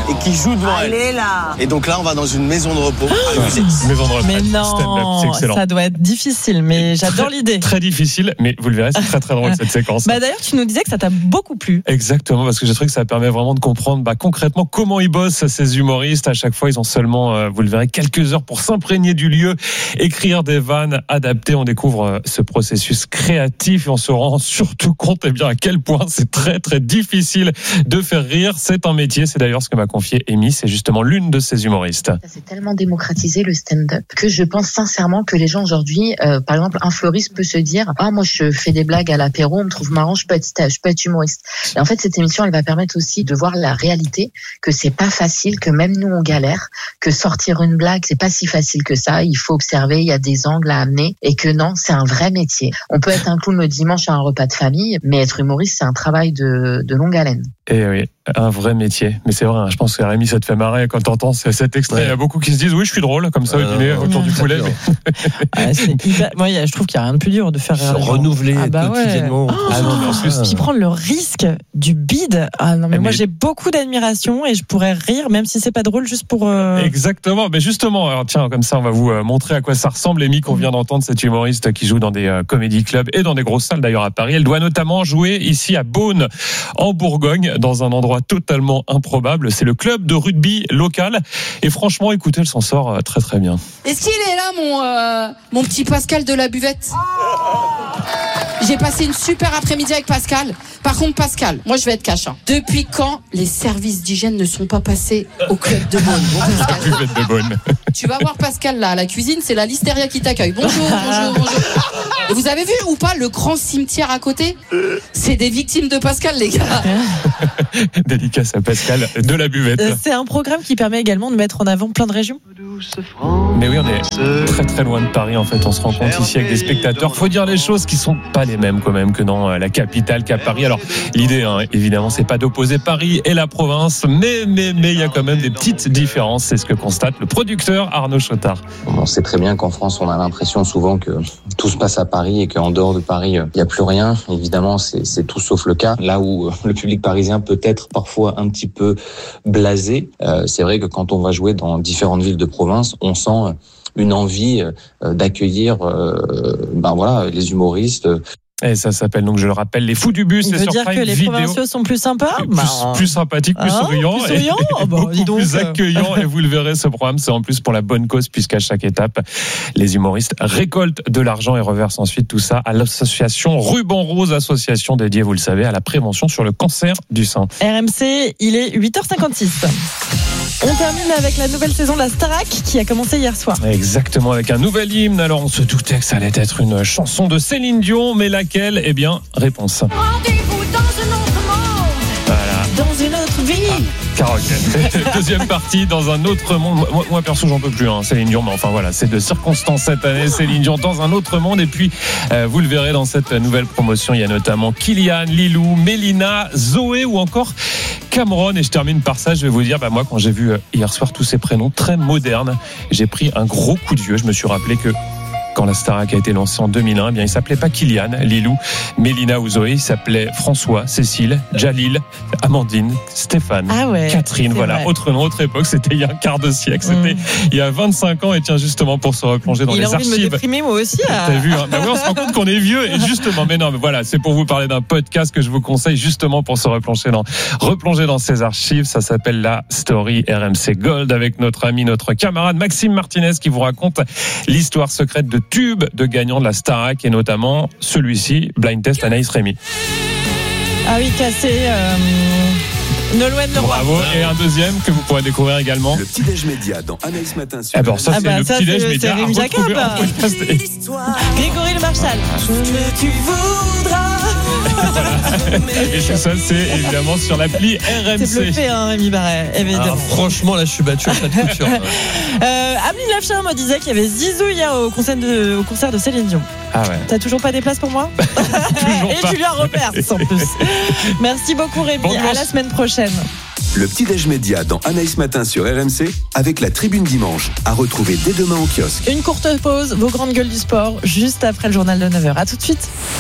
et qui joue devant elle. Elle est là. Et donc là, on va dans une maison de repos. Maison de retraite. Mais non, Stand-up, c'est excellent. ça doit être difficile, mais j'adore Très- l'idée. Très difficile, mais vous le verrez, c'est très très drôle cette séquence. Bah d'ailleurs, tu nous disais que ça t'a beaucoup plu. Exactement, parce que j'ai trouvé que ça permet vraiment de comprendre bah, concrètement comment ils bossent, ces humoristes. À chaque fois, ils ont seulement, euh, vous le verrez, quelques heures pour s'imprégner du lieu, écrire des vannes adaptées. On découvre euh, ce processus créatif et on se rend surtout compte eh bien, à quel point c'est très très difficile de faire rire. C'est un métier, c'est d'ailleurs ce que m'a confié Amy, c'est justement l'une de ces humoristes. Ça s'est tellement démocratisé le stand-up que je pense sincèrement que les gens aujourd'hui, euh, par exemple, un fleuriste peut se dire ah moi je fais des blagues à l'apéro, on me trouve marrant, je peux être je peux être humoriste. Et en fait cette émission elle va permettre aussi de voir la réalité, que c'est pas facile, que même nous on galère, que sortir une blague c'est pas si facile que ça. Il faut observer, il y a des angles à amener et que non c'est un vrai métier. On peut être un clown le dimanche à un repas de famille, mais être humoriste c'est un travail de, de longue haleine. Et oui, un vrai métier. Mais c'est vrai, hein, je pense que Rémi, ça te fait marrer quand t'entends cet extrait. Ouais. Il y a beaucoup qui se disent, oui, je suis drôle, comme ça, au dîner, euh, autour du poulet. Mais... ah, c'est hyper... Moi, je trouve qu'il n'y a rien de plus dur de faire se renouveler ah bah quotidiennement. Ouais. Oh, ah non, en plus, puis prendre le risque du bide. Ah non, mais, mais moi, j'ai beaucoup d'admiration et je pourrais rire, même si c'est pas drôle, juste pour. Euh... Exactement. Mais justement, alors, tiens, comme ça, on va vous montrer à quoi ça ressemble. Amy, qu'on vient d'entendre, cette humoriste qui joue dans des euh, comédie clubs et dans des grosses salles d'ailleurs à Paris. Elle doit notamment jouer ici à Beaune, en Bourgogne, dans un endroit totalement improbable. C'est le club de rugby local. Et franchement, écoutez, elle s'en sort très très bien. Est-ce qu'il est là, mon, euh, mon petit Pascal de la buvette ? J'ai passé une super après-midi avec Pascal. Par contre, Pascal, moi je vais être cash. Hein. Depuis quand les services d'hygiène ne sont pas passés au club de Beaune ? Bon, de Beaune. Tu vas voir Pascal là à la cuisine, c'est la Listeria qui t'accueille. Bonjour, bonjour, bonjour. Et vous avez vu ou pas le grand cimetière à côté ? C'est des victimes de Pascal, les gars. Dédicace à Pascal de la buvette. C'est un programme qui permet également de mettre en avant plein de régions. Mais oui, on est très très loin de Paris en fait. On se rend compte ici avec des spectateurs. Faut dire les choses qui sont pas les mêmes quand même que dans la capitale qu'à Paris. Alors l'idée, hein, évidemment, c'est pas d'opposer Paris et la province, mais mais mais il y a quand même des petites différences. C'est ce que constate le producteur Arnaud Chotard. On sait très bien qu'en France, on a l'impression souvent que tout se passe à Paris et qu'en dehors de Paris, il n'y a plus rien. Évidemment, c'est, c'est tout sauf le cas. Là où le public parisien peut être parfois un petit peu blasé, euh, c'est vrai que quand on va jouer dans différentes villes de province, on sent une envie d'accueillir euh, ben voilà, les humoristes. Et ça s'appelle donc, je le rappelle, les Fous du Bus. Il veut dire que les vidéo. Provinciaux sont plus sympas, plus, bah, plus sympathiques, plus hein, souriants, plus souriants et, et bah, beaucoup donc, plus accueillants. Et vous le verrez, ce programme, c'est en plus pour la bonne cause, puisqu'à chaque étape, les humoristes récoltent de l'argent et reversent ensuite tout ça à l'association Ruban Rose, association dédiée, vous le savez, à la prévention sur le cancer du sein. R M C, il est huit heures cinquante-six. On termine avec la nouvelle saison de la Starac qui a commencé hier soir. Exactement, avec un nouvel hymne. Alors on se doutait que ça allait être une chanson de Céline Dion, mais laquelle ? Eh bien, réponse. Rendez-vous dans un autre monde. Voilà. Dans une autre vie. Ah, karaoké. Deuxième partie, dans un autre monde. Moi, moi perso, j'en peux plus, hein, Céline Dion, mais enfin voilà, c'est de circonstance cette année. Céline Dion dans un autre monde. Et puis, euh, vous le verrez dans cette nouvelle promotion, il y a notamment Kylian, Lilou, Mélina, Zoé ou encore Cameron. Et je termine par ça, je vais vous dire, bah, moi, quand j'ai vu euh, hier soir tous ces prénoms très modernes, j'ai pris un gros coup de vieux. Je me suis rappelé que quand la Starac a été lancée en deux mille un, eh bien, il s'appelait pas Kylian, Lilou, Mélina ou Zoé, il s'appelait François, Cécile, Jalil, Amandine, Stéphane, ah ouais, Catherine, voilà, vrai. Autre nom, autre époque, c'était il y a un quart de siècle, c'était mmh. il y a vingt-cinq ans, et tiens, justement, pour se replonger dans il les archives. Il a envie de me déprimer, moi aussi. À... T'as vu, hein bah oui, on se rend compte qu'on est vieux, et justement, mais non, mais voilà, c'est pour vous parler d'un podcast que je vous conseille, justement, pour se replonger dans, replonger dans ces archives, ça s'appelle la Story R M C Gold, avec notre ami, notre camarade Maxime Martinez, qui vous raconte l'histoire secrète de tubes de gagnants de la Starac et notamment celui-ci, Blind Test Anaïs Rémy. Ah oui, cassé euh, Nolwenn Leroy. Bravo, et un deuxième que vous pourrez découvrir également. Le petit-déj média dans Anaïs Matin sur. Ah bon, ça, ah c'est bah, le ça, petit-déj c'est, média. C'est Rémi Jacquin, bah. Grégory Le Marchal. Que tu voudras. Voilà. Et tout ça, c'est évidemment sur l'appli R M C. C'est bluffé, hein, Rémi Barret, évidemment. Ah, franchement, là, je suis battu à cette couture. euh, Ameline Lafchar me disait qu'il y avait Zizou hier au concert de, au concert de Céline Dion. Ah ouais. T'as toujours pas des places pour moi? Et pas. Julien Roberts en plus. Merci beaucoup Rémi, bon, à la semaine prochaine. Le petit-déj média dans Anaïs Matin sur R M C avec la Tribune Dimanche à retrouver dès demain en kiosque. Une courte pause, vos grandes gueules du sport, juste après le journal de neuf heures. À tout de suite.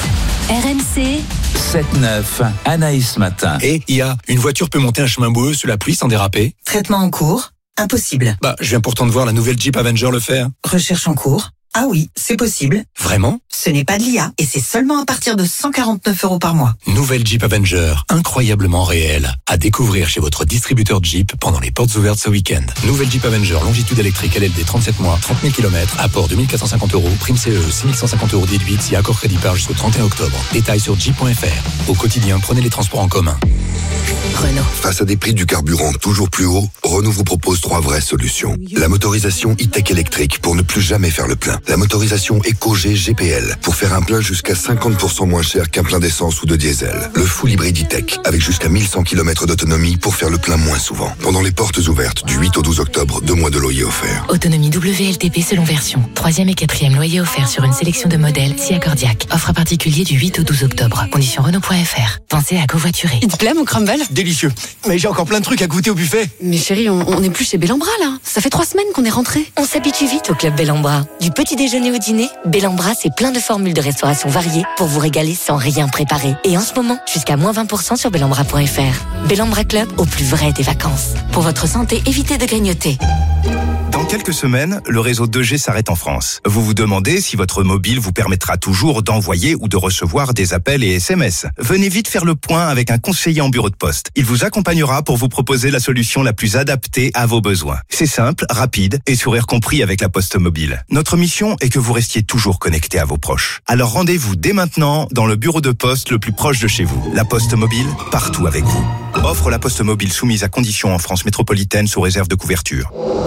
R M C sept neuf, Anaïs Matin. Et il y a une voiture peut monter un chemin boueux sous la pluie sans déraper. Traitement en cours. Impossible. Bah, je viens pourtant de voir la nouvelle Jeep Avenger le faire. Recherche en cours. Ah oui, c'est possible. Vraiment ? Ce n'est pas de l'I A et c'est seulement à partir de cent quarante-neuf euros par mois. Nouvelle Jeep Avenger, incroyablement réelle. À découvrir chez votre distributeur Jeep pendant les portes ouvertes ce week-end. Nouvelle Jeep Avenger, longitude électrique L L D trente-sept mois, trente mille kilomètres, apport deux mille quatre cent cinquante euros, prime C E E six mille cent cinquante euros déduite si accord crédit par jusqu'au trente et un octobre. Détails sur jeep point f r. Au quotidien, prenez les transports en commun. Renault. Face à des prix du carburant toujours plus hauts, Renault vous propose trois vraies solutions. La motorisation e-tech électrique pour ne plus jamais faire le plein. La motorisation EcoG G P L pour faire un plein jusqu'à cinquante pour cent moins cher qu'un plein d'essence ou de diesel. Le full hybride e-tech avec jusqu'à mille cent kilomètres d'autonomie pour faire le plein moins souvent. Pendant les portes ouvertes du huit au douze octobre, deux mois de loyer offert. Autonomie W L T P selon version. Troisième et quatrième loyer offert sur une sélection de modèles si accordiaque. Offre à particulier du huit au douze octobre. Conditions Renault point f r. Pensez à covoiturer. Il te plaît mon crumble? Délicieux. Mais j'ai encore plein de trucs à goûter au buffet. Mais chérie, on, on est plus chez Bellambra là. Ça fait trois semaines qu'on est rentrés. On s'habitue vite au club Bellambra. Du petit déjeuner au dîner, Bellambra c'est plein de formules de restauration variées pour vous régaler sans rien préparer. Et en ce moment, jusqu'à moins vingt pour cent sur bellambra point f r. Bellambra Club, au plus vrai des vacances. Pour votre santé, évitez de grignoter. Dans quelques semaines, le réseau deux G s'arrête en France. Vous vous demandez si votre mobile vous permettra toujours d'envoyer ou de recevoir des appels et S M S. Venez vite faire le point avec un conseiller en bureau de poste. Il vous accompagnera pour vous proposer la solution la plus adaptée à vos besoins. C'est simple, rapide et sourire compris avec la Poste Mobile. Notre mission est que vous restiez toujours connecté à vos proches. Alors rendez-vous dès maintenant dans le bureau de poste le plus proche de chez vous. La Poste Mobile, partout avec vous. Offre la Poste Mobile soumise à conditions en France métropolitaine sous réserve de couverture.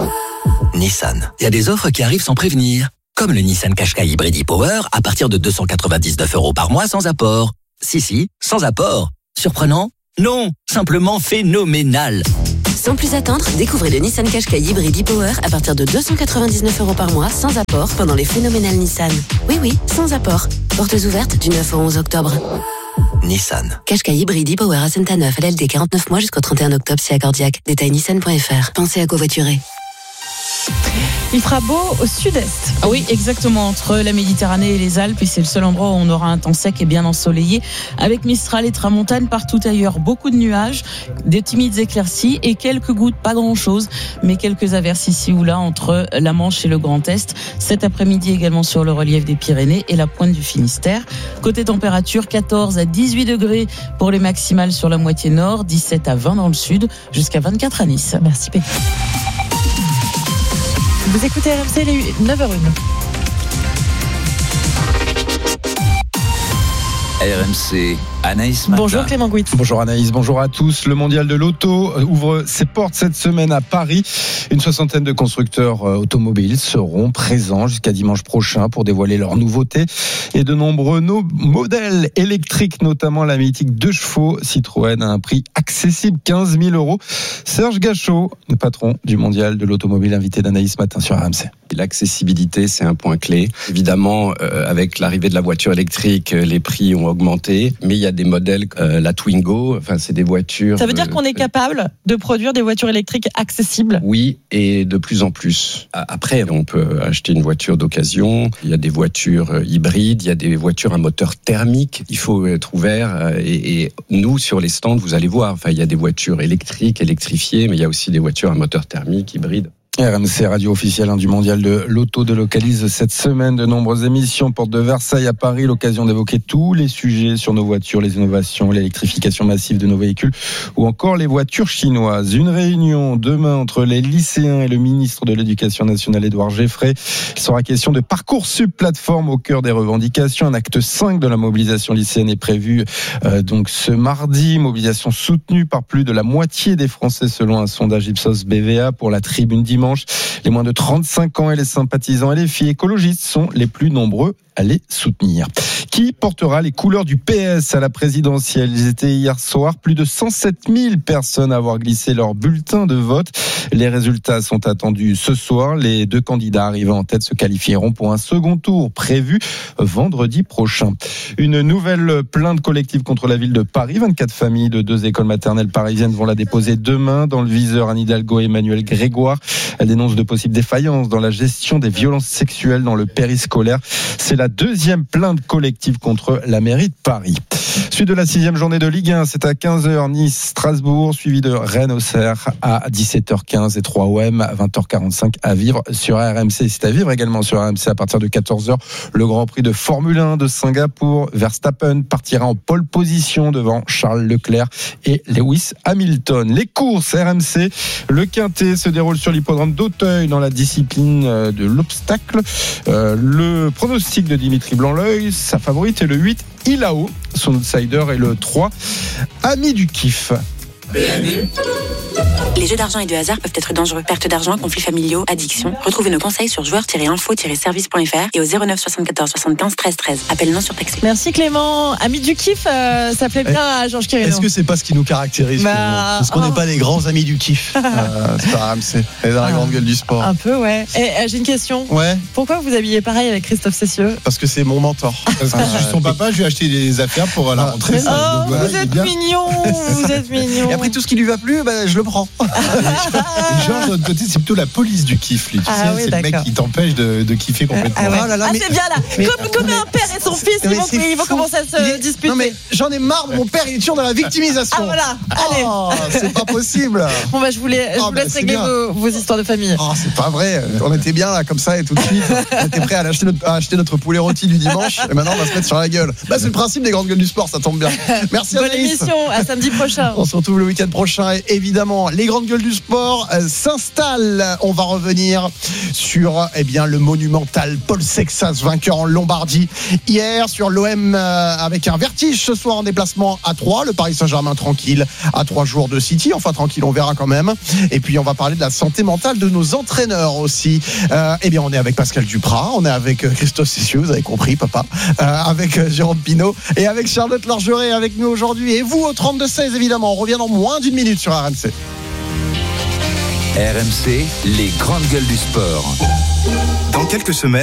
Nissan. Il y a des offres qui arrivent sans prévenir. Comme le Nissan Qashqai Hybrid e-Power à partir de deux cent quatre-vingt-dix-neuf euros par mois sans apport. Si, si, sans apport. Surprenant ? Non, simplement phénoménal. Sans plus attendre, découvrez le Nissan Qashqai Hybrid e-Power à partir de deux cent quatre-vingt-dix-neuf euros par mois sans apport pendant les phénoménales Nissan. Oui, oui, sans apport. Portes ouvertes du neuf au onze octobre. Nissan. Qashqai Hybrid e-Power à Saint-Neuf, L L D quarante-neuf mois jusqu'au trente et un octobre si accordiaque. Détail nissan point f r. Pensez à covoiturer. Il fera beau au sud-est. Ah oui, exactement, entre la Méditerranée et les Alpes. Et c'est le seul endroit où on aura un temps sec et bien ensoleillé. Avec Mistral et Tramontane partout ailleurs. Beaucoup de nuages, des timides éclaircies et quelques gouttes, pas grand-chose, mais quelques averses ici ou là entre la Manche et le Grand Est. Cet après-midi également sur le relief des Pyrénées et la pointe du Finistère. Côté température, quatorze à dix-huit degrés pour les maximales sur la moitié nord, dix-sept à vingt dans le sud, jusqu'à vingt-quatre à Nice. Merci Pékin. Vous écoutez R M C, il est neuf heures une. R M C, Anaïs Matin. Bonjour Clément Gouit. Bonjour Anaïs, bonjour à tous. Le mondial de l'auto ouvre ses portes cette semaine à Paris. Une soixantaine de constructeurs automobiles seront présents jusqu'à dimanche prochain pour dévoiler leurs nouveautés et de nombreux no- modèles électriques, notamment la mythique deux chevaux Citroën à un prix accessible, quinze mille euros. Serge Gachot, le patron du mondial de l'automobile, invité d'Anaïs Matin sur R M C. L'accessibilité, c'est un point clé. Évidemment, euh, avec l'arrivée de la voiture électrique, les prix ont augmenté, mais il y a des modèles, euh, la Twingo, enfin c'est des voitures... Ça veut dire qu'on est capable de produire des voitures électriques accessibles ? Oui, et de plus en plus. Après, on peut acheter une voiture d'occasion, il y a des voitures hybrides, il y a des voitures à moteur thermique, il faut être ouvert, et, et nous, sur les stands, vous allez voir, enfin il y a des voitures électriques, électrifiées, mais il y a aussi des voitures à moteur thermique, hybrides. R M C, radio officielle hein, du mondial de l'auto, délocalise cette semaine de nombreuses émissions. Porte de Versailles à Paris, l'occasion d'évoquer tous les sujets sur nos voitures, les innovations, l'électrification massive de nos véhicules ou encore les voitures chinoises. Une réunion demain entre les lycéens et le ministre de l'Éducation nationale, Édouard Geffray. Il sera question de Parcoursup, plateforme au cœur des revendications. Un acte cinq de la mobilisation lycéenne est prévu euh, donc ce mardi. Mobilisation soutenue par plus de la moitié des Français selon un sondage Ipsos B V A pour la tribune dimanche. Les moins de trente-cinq ans et les sympathisants et les filles écologistes sont les plus nombreux à les soutenir. Qui portera les couleurs du P S à la présidentielle ? Ils étaient hier soir plus de cent sept mille personnes à avoir glissé leur bulletin de vote. Les résultats sont attendus ce soir. Les deux candidats arrivant en tête se qualifieront pour un second tour prévu vendredi prochain. Une nouvelle plainte collective contre la ville de Paris. vingt-quatre familles de deux écoles maternelles parisiennes vont la déposer demain dans le viseur Anne Hidalgo et Emmanuel Grégoire. Elle dénonce de possibles défaillances dans la gestion des violences sexuelles dans le périscolaire. C'est la la deuxième plainte collective contre la mairie de Paris. Suite de la sixième journée de Ligue un, c'est à quinze heures Nice-Strasbourg, suivi de Rennes-Auxerre à dix-sept heures quinze et trois O M à vingt heures quarante-cinq à vivre sur R M C. C'est à vivre également sur R M C à partir de quatorze heures. Le Grand Prix de Formule un de Singapour. Verstappen partira en pole position devant Charles Leclerc et Lewis Hamilton. Les courses R M C, le Quintet se déroule sur l'hippodrome d'Auteuil dans la discipline de l'obstacle. Euh, le pronostic de Dimitri Blanc-L'Œil, sa favorite est le huit, Ilao. Son outsider est le trois, Ami du Kiff. Les jeux d'argent et de hasard peuvent être dangereux. Perte d'argent, conflits familiaux, addiction. Retrouvez nos conseils sur joueurs tiret info tiret service point f r et au zéro neuf soixante-quatorze soixante-quinze treize treize. Appel non surtaxé. Merci Clément. Ami du kiff, euh, ça plaît bien à Georges Quirino. Est-ce que c'est pas ce qui nous caractérise bah, Parce qu'on n'est oh. pas des grands amis du kiff. euh, c'est pas R M C. Et dans la grande gueule du sport. Un peu, ouais. Et euh, j'ai une question. Ouais. Pourquoi vous habillez pareil avec Christophe Cessieux? Parce que c'est mon mentor. Parce que je suis son papa, je lui ai acheté des affaires pour la rentrée. Oh, donc, voilà, vous êtes mignon, vous êtes mignon. Et après tout ce qui lui va plus, bah, je le prends. Et Georges, de l'autre côté, c'est plutôt la police du kiff, lui. Tu ah, sais, oui, c'est d'accord. le mec qui t'empêche de, de kiffer complètement. Ah, ouais. oh là là, ah mais... c'est bien là. Mais... Comme, comme un père et son fils, ils vont, ils vont commencer à se est... disputer. Non mais j'en ai marre, mon père il est toujours dans la victimisation. Ah voilà, allez. Oh, c'est pas possible. Bon bah je voulais, je oh, vous bah, laisse régler vos, vos histoires de famille. Oh c'est pas vrai, on était bien là comme ça et tout de suite, on était prêt à acheter notre, à acheter notre poulet rôti du dimanche et maintenant on va se mettre sur la gueule. Bah c'est le principe des grandes gueules du sport, ça tombe bien. Merci Bonne Anaïs. émission, à samedi prochain. On se retrouve le week-end prochain et évidemment les grandes gueules du sport euh, s'installent. On va revenir sur eh bien le monumental Paul Sexas, vainqueur en Lombardie hier, sur l'O M euh, avec un vertige ce soir en déplacement à Troyes, le Paris Saint-Germain tranquille à trois jours de City, enfin tranquille on verra quand même, et puis on va parler de la santé mentale de nos entraîneurs aussi. Euh, eh bien on est avec Pascal Duprat, on est avec Christophe Cessieux, vous avez compris papa, euh, avec Jérôme Pinault et avec Charlotte Lorgeret avec nous aujourd'hui, et vous au trente-deux seize évidemment, on revient dans moins d'une minute sur R M C. R M C, les grandes gueules du sport. Dans quelques semaines,